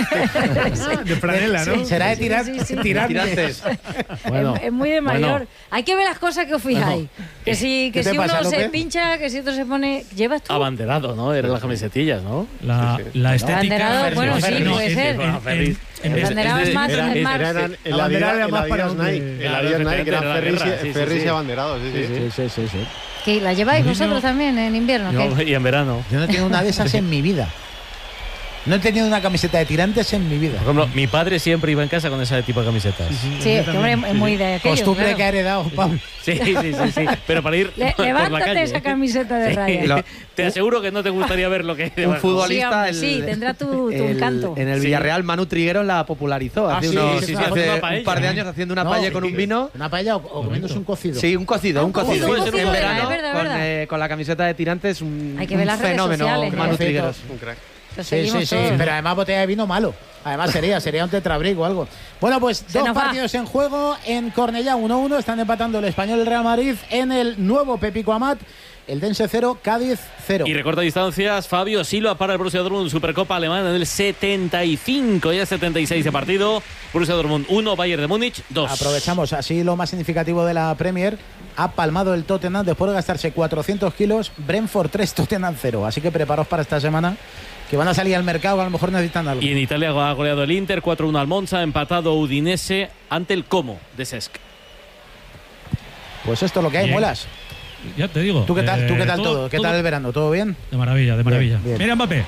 De franela, ¿no? Será de tirantes. Bueno, es muy de mayor. Bueno. Hay que ver las cosas que os fijáis. Que si uno se pincha, que si otro se pone... ¿Llevas tú? Abanderado, ¿no? Eran las camisetillas, ¿no? La estética... Abanderado, bueno, sí, puede ser. El abanderado es más... El abanderado era más para Nike. El Adidas Nike era Ferris y abanderado. Sí. ¿Que la lleváis vosotros también en invierno? Y en verano. Yo no he tenido una de esas en mi vida. No he tenido una camiseta de tirantes en mi vida. Por ejemplo, mi padre siempre iba en casa con ese tipo de camisetas. Sí, es que hombre es muy de aquello. Costumbre claro. que ha heredado Pablo. Sí. Pero para ir por la levántate calle. esa camiseta de rayas. Te aseguro que no te gustaría ver lo que hay Un debajo. futbolista. Sí, tendrá tu encanto. En el Villarreal, Manu Trigueros la popularizó hace un par de años haciendo una paella con un vino. ¿Una paella o comiéndose un cocido? Sí, un cocido. Un cocido, En verano, verdad. con la camiseta de tirantes, Hay que ver las redes fenómeno. sociales, Manu Trigueros. Un crack. Sí, pero además botella de vino malo. Además sería un tetrabric o algo. Bueno, pues 2 partidos en juego en Cornellá, 1-1. Están empatando el Español y el Real Madrid en el nuevo Pepico Amat. El Dense 0, Cádiz 0. Y recorta distancias Fabio Silva para el Borussia Dortmund, Supercopa Alemana en el 75, ya 76 de partido. Borussia Dortmund 1, Bayern de Múnich 2. Aprovechamos, así lo más significativo de la Premier. Ha palmado el Tottenham después de gastarse 400 kilos. Brentford 3, Tottenham 0. Así que preparaos para esta semana, que van a salir al mercado, que a lo mejor necesitan algo. Y en Italia ha goleado el Inter 4-1 al Monza, empatado Udinese ante el Como de Cesc. Pues esto es lo que hay, Muelas. Ya te digo. ¿Tú qué tal todo? ¿Qué tal el verano? ¿Todo bien? De maravilla. Bien. Mira Mbappé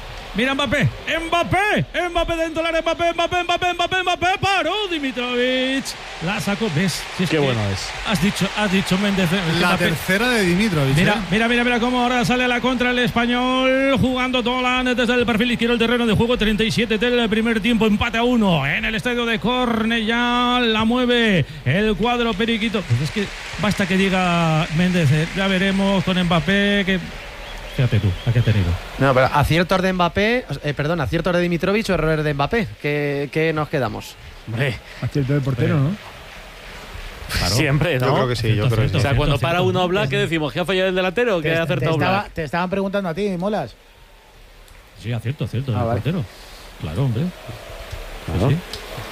dentro del área, Mbappé, paró Dimitrovic, la sacó, ¿ves? Si es Qué bueno es. Has dicho Méndez. La Mbappé. tercera de Dimitrovic. Mira cómo ahora sale a la contra el Español, jugando Dolan desde el perfil izquierdo del terreno de juego, 37 del primer tiempo, empate a 1 en el estadio de Cornellá, la mueve el cuadro periquito. Pues es que basta que diga Méndez, ya veremos con Mbappé que... Fíjate tú, ¿a qué ha tenido? No, pero aciertos de Mbappé, aciertos de Dimitrovic o errores de Mbappé. ¿Qué nos quedamos? Hombre, acierto del portero, ¿no? Claro. Siempre, ¿no? Yo creo que sí, O sea, cuando para uno a hablar, ¿qué decimos? ¿Que ha fallado el delantero o que ha acertado Black? Te estaban preguntando a ti, Molas. Sí, acierto del vale. portero. Claro, hombre. Claro. Sí.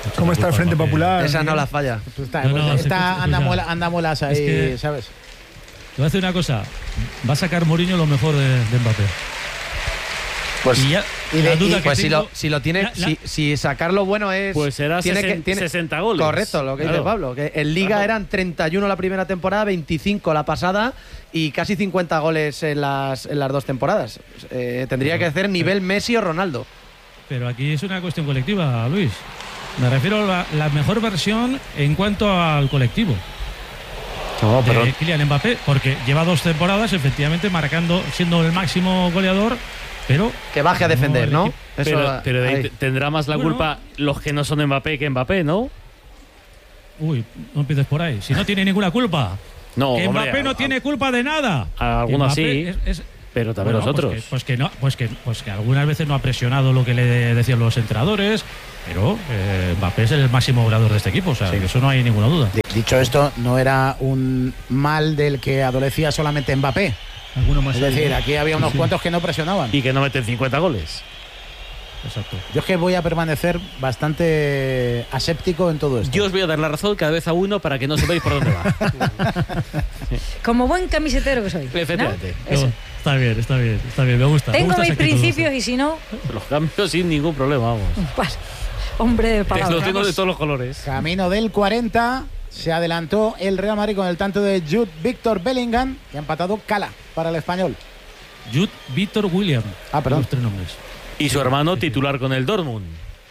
¿Cómo está el Frente Popular? Esa no la falla. Anda muelas ahí, es que, ¿sabes? Te voy a decir una cosa. Va a sacar Mourinho lo mejor de Mbappé. Pues, tengo, si lo tiene, si sacar lo bueno es. Pues será 60 goles. Correcto, lo que dice Pablo. Que en Liga eran 31 la primera temporada, 25 la pasada y casi 50 goles en las 2 temporadas. Tendría que hacer nivel Messi o Ronaldo. Pero aquí es una cuestión colectiva, Luis. Me refiero a la mejor versión en cuanto al colectivo. No, pero Kylian Mbappé, porque lleva 2 temporadas efectivamente marcando, siendo el máximo goleador. Pero que baje a defender, ¿no? Pero tendrá más la culpa los que no son Mbappé que Mbappé, ¿no? Uy, no empieces por ahí. Si no tiene ninguna culpa. No, que Mbappé no tiene culpa de nada. Algunos sí, pero también los otros. Pues que algunas veces no ha presionado lo que le decían los entrenadores, pero Mbappé es el máximo goleador de este equipo, o sea, que eso no hay ninguna duda. Dicho esto, no era un mal del que adolecía solamente Mbappé. Es decir, aquí había unos cuantos que no presionaban. Y que no meten 50 goles. Exacto. Yo es que voy a permanecer bastante aséptico en todo esto. Yo os voy a dar la razón cada vez a uno para que no sepáis por dónde va. Como buen camisetero que soy. Efectivamente. ¿no? Está bien, me gusta. Tengo mis principios y si no. Los cambios sin ningún problema, vamos. Pues, hombre de palabras. Los tengo de todos los colores. Camino del 40. Se adelantó el Real Madrid con el tanto de Jude Victor Bellingham y ha empatado Cala para el español. Jude Victor William. Perdón. Los 3 nombres. Y su hermano titular con el Dortmund.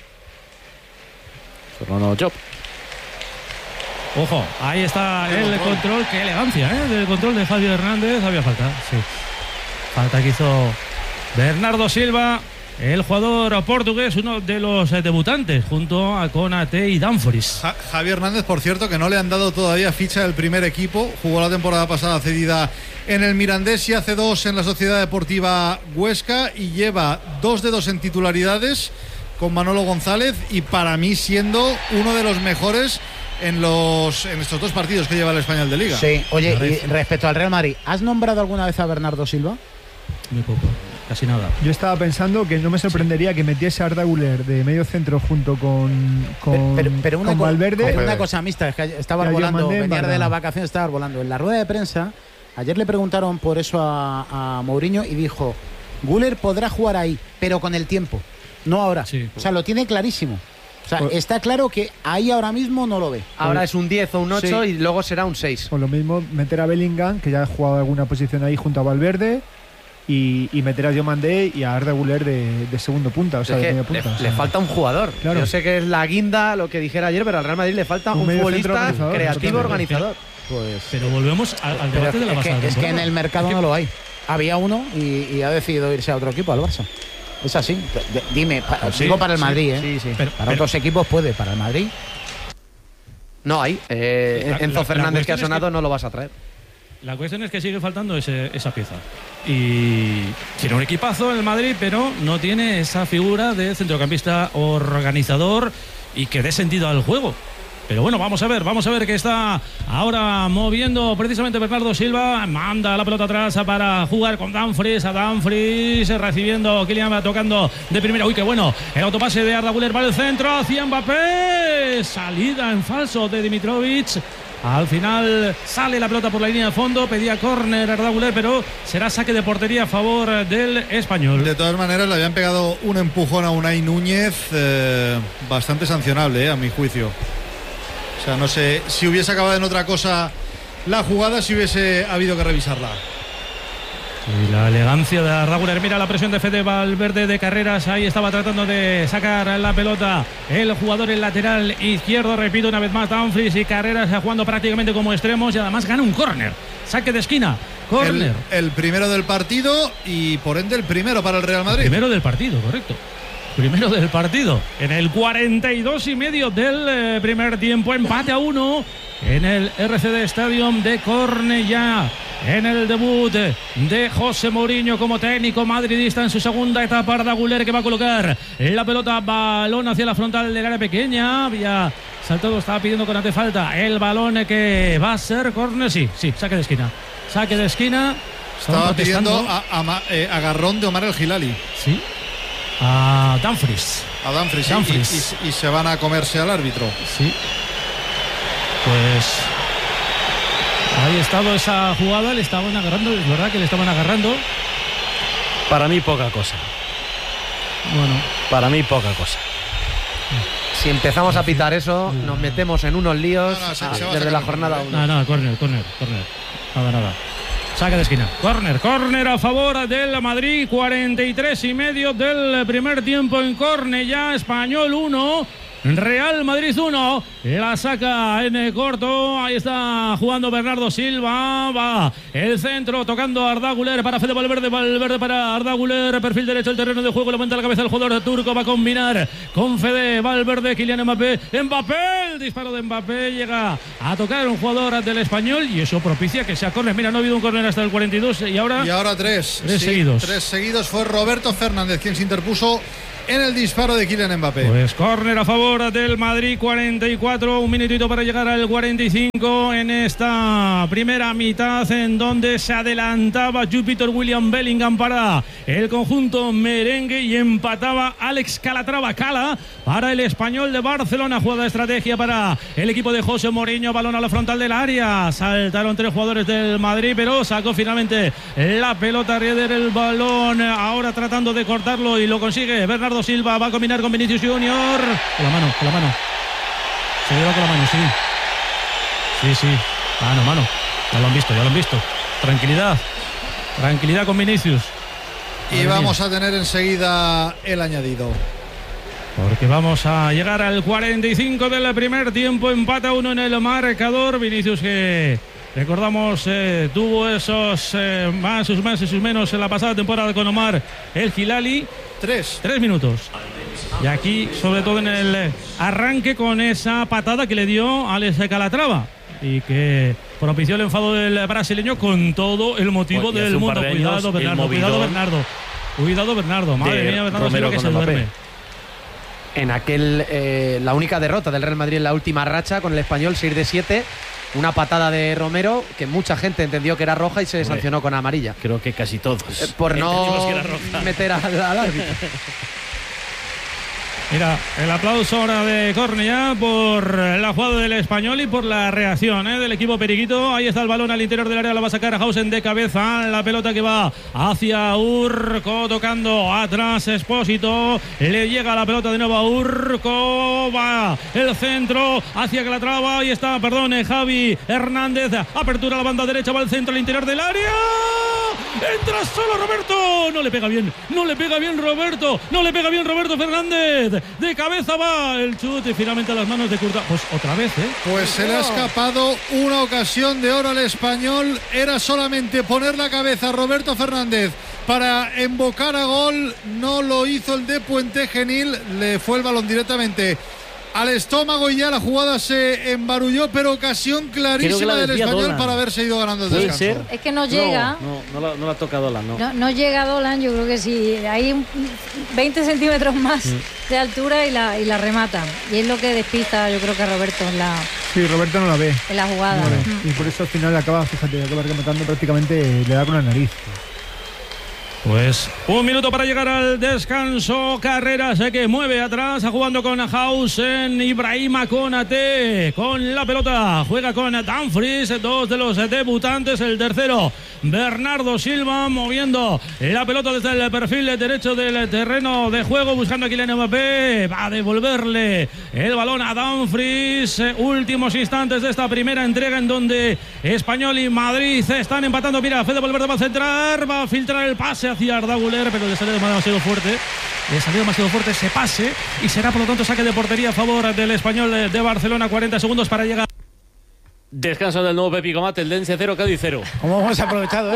Su hermano Job. Ojo, ahí está el control. Qué elegancia, ¿eh? Del control de Javier Hernández. Había falta, sí. Falta que hizo Bernardo Silva, el jugador portugués, uno de los debutantes, junto a Konate y Dumfries. Javier Hernández, por cierto, que no le han dado todavía ficha del primer equipo. Jugó la temporada pasada cedida en el Mirandés y hace 2 en la Sociedad Deportiva Huesca y lleva 2 dedos en titularidades con Manolo González y para mí siendo uno de los mejores en estos 2 partidos que lleva el Español de Liga. Sí, oye, y respecto al Real Madrid, ¿has nombrado alguna vez a Bernardo Silva? Muy poco. Casi nada. Yo estaba pensando que no me sorprendería que metiese a Arda Güler de medio centro junto con Valverde. Pero una cosa mixta, es que estaba volando, venía de la vacación, estaba volando. En la rueda de prensa, ayer le preguntaron por eso a Mourinho y dijo, Güler podrá jugar ahí, pero con el tiempo, no ahora. Sí. O sea, lo tiene clarísimo. O sea, está claro que ahí ahora mismo no lo ve. Ahora es un 10 o un 8 y luego será un 6. Por lo mismo, meter a Bellingham, que ya ha jugado alguna posición ahí junto a Valverde, y meter a Diomandé y a Arda Güler de segundo punta, o sea, de media punta. Le falta un jugador. Claro. Yo sé que es la guinda, lo que dijera ayer, pero al Real Madrid le falta un futbolista creativo, organizador. Pues, pero volvemos al debate de la pasada. Es que en el mercado no lo hay. Había uno y ha decidido irse a otro equipo, al Barça. Es así. Dime, digo para el Madrid, ¿eh? Sí. Para otros equipos puede, para el Madrid. No hay. Enzo Fernández, que ha sonado, no lo vas a traer. La cuestión es que sigue faltando esa pieza. Y tiene un equipazo en el Madrid, pero no tiene esa figura de centrocampista organizador y que dé sentido al juego. Pero bueno, vamos a ver que está ahora moviendo precisamente Bernardo Silva. Manda la pelota atrás para jugar con Dumfries. A Dumfries recibiendo, Kylian va tocando de primera. Uy, qué bueno. El autopase de Arda Güler para el centro hacia Mbappé. Salida en falso de Dimitrovic. Al final sale la pelota por la línea de fondo. Pedía córner Arda Güler, pero será saque de portería a favor del español. De todas maneras, le habían pegado un empujón a Unai Núñez bastante sancionable, a mi juicio. O sea, no sé si hubiese acabado en otra cosa la jugada, si hubiese habido que revisarla. Y la elegancia de Arda Güler. Mira la presión de Fede Valverde de Carreras. Ahí estaba tratando de sacar la pelota el jugador en lateral izquierdo. Repito una vez más, Dumfries y Carreras jugando prácticamente como extremos. Y además gana un córner. Saque de esquina. Córner. El primero del partido y por ende el primero para el Real Madrid. Primero del partido, correcto. Primero del partido. En el 42,5 del primer tiempo. Empate a 1 en el RCD Stadium de Cornellá. En el debut de José Mourinho como técnico madridista en su segunda etapa. Arda Güler, que va a colocar la pelota, balón hacia la frontal del área pequeña. Había saltado, estaba pidiendo con ante falta. El balón que va a ser córner. Sí, saque de esquina. Saque de esquina. Estaba pidiendo agarrón de Omar El Hilali. Sí. A Dumfries. A Dumfries. Y se van a comerse al árbitro. Sí. Pues ahí estado esa jugada, le estaban agarrando, es verdad que le estaban agarrando. Para mí poca cosa. Bueno, para mí poca cosa. Si empezamos a pitar eso, nos metemos en unos líos desde la jornada 1. No, córner. Nada. Saque de esquina. Córner a favor del Madrid. 43,5 del primer tiempo en córner. Ya Español 1. Real Madrid 1, la saca en el corto, ahí está jugando Bernardo Silva, va el centro tocando a Arda Güler para Fede Valverde para Arda Güler, perfil derecho del terreno de juego, levanta la cabeza el jugador turco, va a combinar con Fede Valverde, Kylian Mbappé, el disparo de Mbappé, llega a tocar un jugador del Español y eso propicia que sea córner. Mira, no ha habido un córner hasta el 42 y ahora tres seguidos. 3 seguidos, fue Roberto Fernández quien se interpuso en el disparo de Kylian Mbappé. Pues córner a favor del Madrid, 44, un minutito para llegar al 45 en esta primera mitad en donde se adelantaba Júpiter William Bellingham para el conjunto merengue y empataba Alex Calatrava para el Español de Barcelona. Jugada de estrategia para el equipo de José Mourinho, balón a la frontal del área, saltaron 3 jugadores del Madrid pero sacó finalmente la pelota Rieder, el balón ahora tratando de cortarlo y lo consigue Bernardo Silva, va a combinar con Vinicius Junior. Con la mano. Se lleva con la mano, sí. Mano. Ya lo han visto. Tranquilidad con Vinicius. Y vamos a tener enseguida el añadido. Porque vamos a llegar al 45 del primer tiempo. Empata 1 en el marcador. Vinicius que... recordamos, tuvo esos más, sus más y sus menos en la pasada temporada con Omar el Hilali. 3 minutos. Y aquí, sobre todo en el arranque, con esa patada que le dio Alex Calatrava y que propició el enfado del brasileño con todo el motivo del mundo. Cuidado, Bernardo. Madre mía, Bernardo Silva que se duerme. En la única derrota del Real Madrid en la última racha con el Español, 6-7. Una patada de Romero que mucha gente entendió que era roja y se sancionó con amarilla. Creo que casi todos. Por no meter al árbitro. Mira, el aplauso ahora de Cornellá por la jugada del Español y por la reacción del equipo periquito. Ahí está el balón al interior del área, la va a sacar Hausen de cabeza. La pelota que va hacia Urco, tocando atrás Expósito. Le llega la pelota de nuevo a Urco. Va el centro hacia Calatrava. Ahí está, Javi Hernández. Apertura a la banda derecha, va el centro al interior del área. Entra solo Roberto. No le pega bien Roberto Fernández. De cabeza va el chute finalmente a las manos de Courtois. Pues otra vez, Pues se le ha escapado una ocasión de oro al Español. Era solamente poner la cabeza a Roberto Fernández para embocar a gol. No lo hizo el de Puente Genil. Le fue el balón directamente al estómago y ya la jugada se embarulló, pero ocasión clarísima del Español Dolan para haberse ido ganando el descanso. ¿Ser? Es que no llega. No la toca Dolan, no llega Dolan. Yo creo que sí. Hay 20 centímetros más de altura y la remata. Y es lo que despista, yo creo que a Roberto en la... Sí, Roberto no la ve. En la jugada. Y por eso al final acaba rematando prácticamente, le da con la nariz. Pues un minuto para llegar al descanso. Carreras que mueve atrás, jugando con Hausen. Ibrahima Konate con la pelota, juega con Dumfries, 2 de los debutantes. El tercero, Bernardo Silva, moviendo la pelota desde el perfil derecho del terreno de juego, buscando a Kylian Mbappé. Va a devolverle el balón a Dumfries. Últimos instantes de esta primera entrega en donde Español y Madrid están empatando. Mira, Fede Valverde va a centrar, va a filtrar el pase hacia Arda Güler, pero le salió demasiado fuerte ese pase y será por lo tanto saque de portería a favor del Español de Barcelona. 40 segundos para llegar. Descanso del nuevo Pepi Comat, tendencia 0, Cádiz 0. ¿Cómo hemos aprovechado?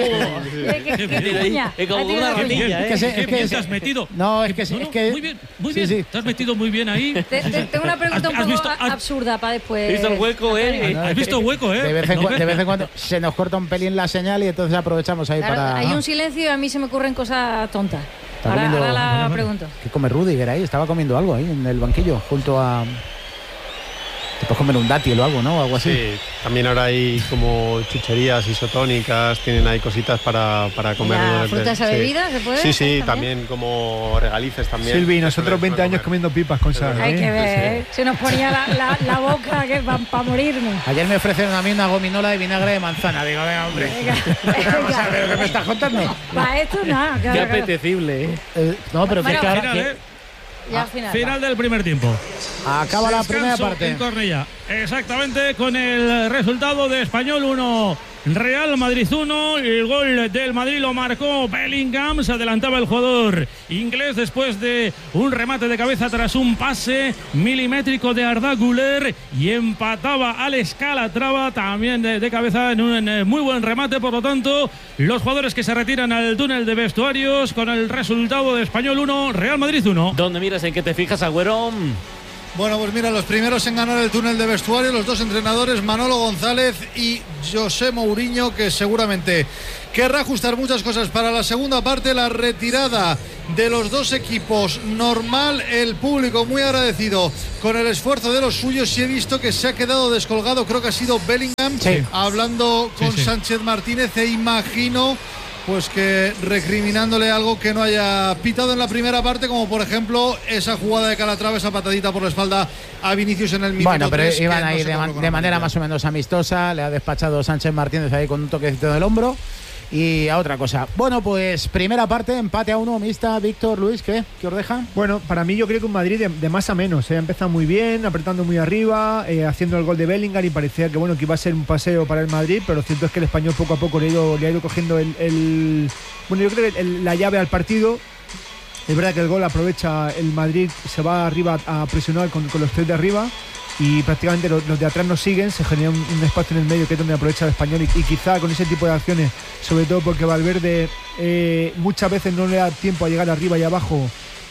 Como una ratilla, ¿Qué bien te has metido? No, es que muy bien. Sí. Te has metido muy bien ahí. Tengo una pregunta un poco absurda para después. ¿Has visto el hueco, ¿Has visto el hueco, De vez en cuando se nos corta un pelín la señal y entonces aprovechamos ahí para... Hay un silencio y a mí se me ocurren cosas tontas. Ahora la pregunto. ¿Qué come Rudiger ahí? Estaba comiendo algo ahí en el banquillo junto a... puedes comer un dátil o algo, ¿no? Algo así. Sí, también ahora hay como chucherías isotónicas, tienen ahí cositas para comer. ¿La fruta esa bebida se puede? Sí, también como regalices también. Silvi, nosotros 20 años comiendo pipas con sal. Hay que ver, se nos ponía la boca para morirnos. Ayer me ofrecieron a mí una gominola de vinagre de manzana. Digo, venga, hombre. Vamos a ver lo que me estás contando. Para esto nada. Qué apetecible, no, pero bueno, que ahora... Ya final del primer tiempo. Acaba la primera Descanso parte. en Cornellá. Exactamente, con el resultado de Español 1, Real Madrid 1. El gol del Madrid lo marcó Bellingham. Se adelantaba el jugador inglés después de un remate de cabeza tras un pase milimétrico de Arda Güler, y empataba Alex Calatrava también de cabeza en un muy buen remate. Por lo tanto, los jugadores que se retiran al túnel de vestuarios con el resultado de Español 1, Real Madrid 1. ¿Dónde miras, en qué te fijas, Agüero? Bueno, pues mira, los primeros en ganar el túnel de vestuario, los dos entrenadores, Manolo González y José Mourinho, que seguramente querrá ajustar muchas cosas para la segunda parte. La retirada de los dos equipos normal, el público muy agradecido con el esfuerzo de los suyos, y he visto que se ha quedado descolgado, creo que ha sido Bellingham, hablando con Sánchez Martínez, e imagino pues que recriminándole algo que no haya pitado en la primera parte, como por ejemplo esa jugada de Calatrava, esa patadita por la espalda a Vinicius en el minuto 3. Bueno, pero iban a ir de manera más o menos amistosa. Le ha despachado Sánchez Martínez ahí con un toquecito del hombro. Y a otra cosa. Bueno, pues primera parte, empate a 1, mixta. Víctor, Luis, ¿qué os deja? Bueno, para mí yo creo que un Madrid de más a menos. Ha empezado muy bien, apretando muy arriba, haciendo el gol de Bellingham, y parecía que bueno, que iba a ser un paseo para el Madrid, pero lo cierto es que el Español poco a poco le ha ido cogiendo bueno, yo creo que la llave al partido. Es verdad que el gol aprovecha el Madrid, se va arriba a presionar con los tres de arriba, y prácticamente los de atrás nos siguen, se genera un espacio en el medio que es donde aprovecha el Español, y quizá con ese tipo de acciones, sobre todo porque Valverde muchas veces no le da tiempo a llegar arriba y abajo,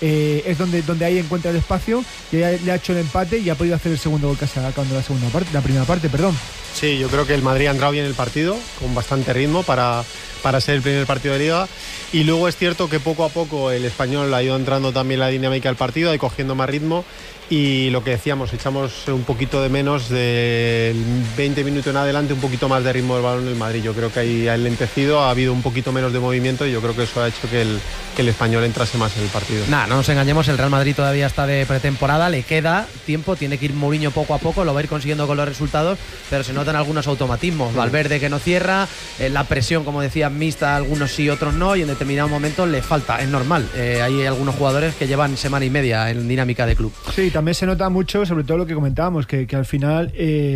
es donde ahí encuentra el espacio, y ahí le ha hecho el empate y ha podido hacer el segundo gol casi acabando la primera parte. Sí, yo creo que el Madrid ha entrado bien en el partido, con bastante ritmo para ser el primer partido de Liga. Y luego es cierto que poco a poco el Español ha ido entrando también la dinámica del partido, ha ido cogiendo más ritmo. Y lo que decíamos, echamos un poquito de menos, del 20 minutos en adelante, un poquito más de ritmo del balón del Madrid. Yo creo que ahí ha enlentecido, ha habido un poquito menos de movimiento, y yo creo que eso ha hecho que el Español entrase más en el partido. No nos engañemos, el Real Madrid todavía está de pretemporada, le queda tiempo, tiene que ir Mourinho poco a poco, lo va a ir consiguiendo con los resultados, pero se notan algunos automatismos. Valverde que no cierra, la presión, como decía, mixta, algunos sí, otros no, y en determinados momentos le falta, es normal. Hay algunos jugadores que llevan semana y media en dinámica de club. Sí, también se nota mucho, sobre todo lo que comentábamos, que al final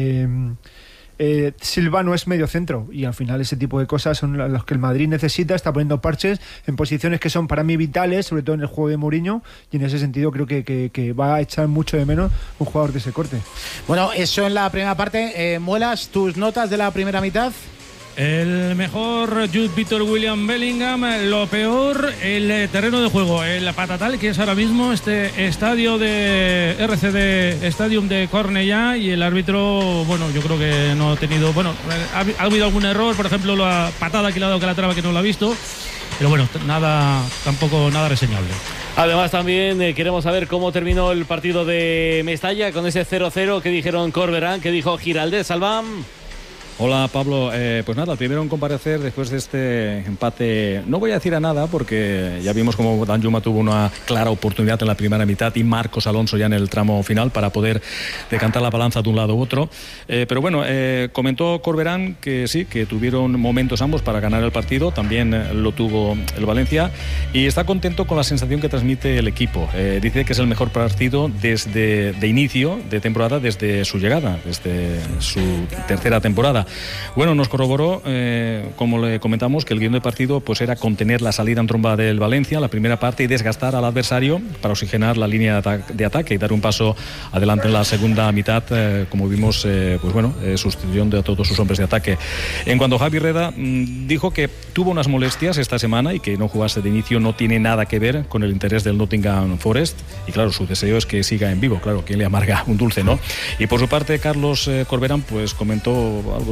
Silva no es medio centro, y al final ese tipo de cosas son los que el Madrid necesita. Está poniendo parches en posiciones que son para mí vitales, sobre todo en el juego de Mourinho, y en ese sentido creo que va a echar mucho de menos un jugador que se corte. Bueno, eso en la primera parte. Muelas, tus notas de la primera mitad. El mejor Jude Victor William Bellingham, lo peor el terreno de juego, el patatal que es ahora mismo este estadio de RCD Stadium de Cornellá, y el árbitro, bueno, yo creo que no ha tenido, bueno, ha habido algún error, por ejemplo la patada que le ha dado Calatrava, que no lo ha visto, pero bueno, tampoco nada reseñable. Además también queremos saber cómo terminó el partido de Mestalla con ese 0-0 que dijeron Corberán, que dijo Giraldez. Salvam. Hola Pablo, pues nada, el primero en comparecer después de este empate, no voy a decir a nada porque ya vimos como Danjuma tuvo una clara oportunidad en la primera mitad y Marcos Alonso ya en el tramo final para poder decantar la balanza de un lado u otro, pero bueno, comentó Corberán que sí, que tuvieron momentos ambos para ganar el partido, también lo tuvo el Valencia, y está contento con la sensación que transmite el equipo. Dice que es el mejor partido desde de inicio de temporada, desde su llegada, desde su tercera temporada. Bueno, nos corroboró, como le comentamos, que el guión del partido pues era contener la salida en tromba del Valencia, la primera parte, y desgastar al adversario para oxigenar la línea de ataque y dar un paso adelante en la segunda mitad, como vimos, pues bueno, sustitución de todos sus hombres de ataque. En cuanto a Javi Reda, dijo que tuvo unas molestias esta semana y que no jugase de inicio no tiene nada que ver con el interés del Nottingham Forest, y claro, su deseo es que siga en vivo, claro, que le amarga un dulce, ¿no? Y por su parte, Carlos Corberán pues comentó algo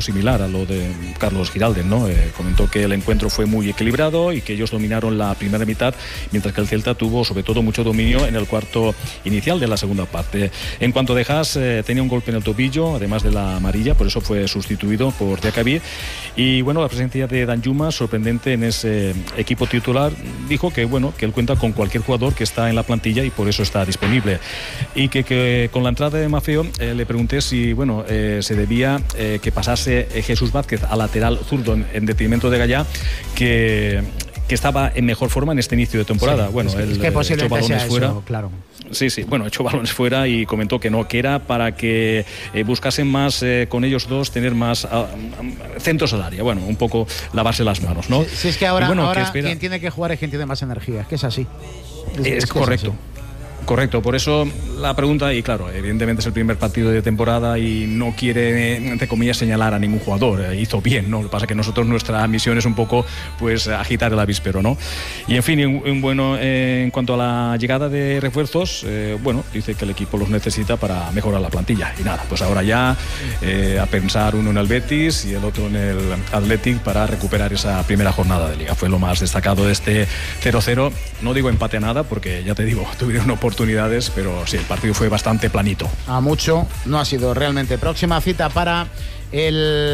similar a lo de Carlos Giralden, ¿no? Comentó que el encuentro fue muy equilibrado y que ellos dominaron la primera mitad, mientras que el Celta tuvo sobre todo mucho dominio en el cuarto inicial de la segunda parte. En cuanto a De Haas, tenía un golpe en el tobillo, además de la amarilla, por eso fue sustituido por Diacabí. Y bueno, la presencia de Danjuma, sorprendente en ese equipo titular, dijo que bueno, que él cuenta con cualquier jugador que está en la plantilla y por eso está disponible. Y que con la entrada de Maffeo le pregunté si bueno, se debía que pasase Jesús Vázquez a lateral zurdo en detrimento de Gallá, que estaba en mejor forma en este inicio de temporada. Sí, bueno, él que echó balones fuera. Eso, claro. Sí, bueno, echó balones fuera y comentó que no, que era para que buscasen más con ellos dos, tener más centros al área. Bueno, un poco lavarse las manos, ¿no? Si es que ahora, bueno, ahora quien tiene que jugar es quien tiene más energía, es que es así. Es correcto. Correcto, por eso la pregunta, y claro, evidentemente es el primer partido de temporada y no quiere, entre comillas, señalar a ningún jugador. Hizo bien, ¿no? Lo que pasa es que nosotros, nuestra misión es un poco, pues, agitar el avispero, ¿no? Y en fin, bueno, en cuanto a la llegada de refuerzos, bueno, dice que el equipo los necesita para mejorar la plantilla. Y nada, pues ahora ya a pensar uno en el Betis y el otro en el Athletic para recuperar esa primera jornada de Liga. Fue lo más destacado de este 0-0. No digo empate a nada, porque ya te digo, tuvieron oportunidades, pero sí, el partido fue bastante planito. A mucho no ha sido realmente. Próxima cita para el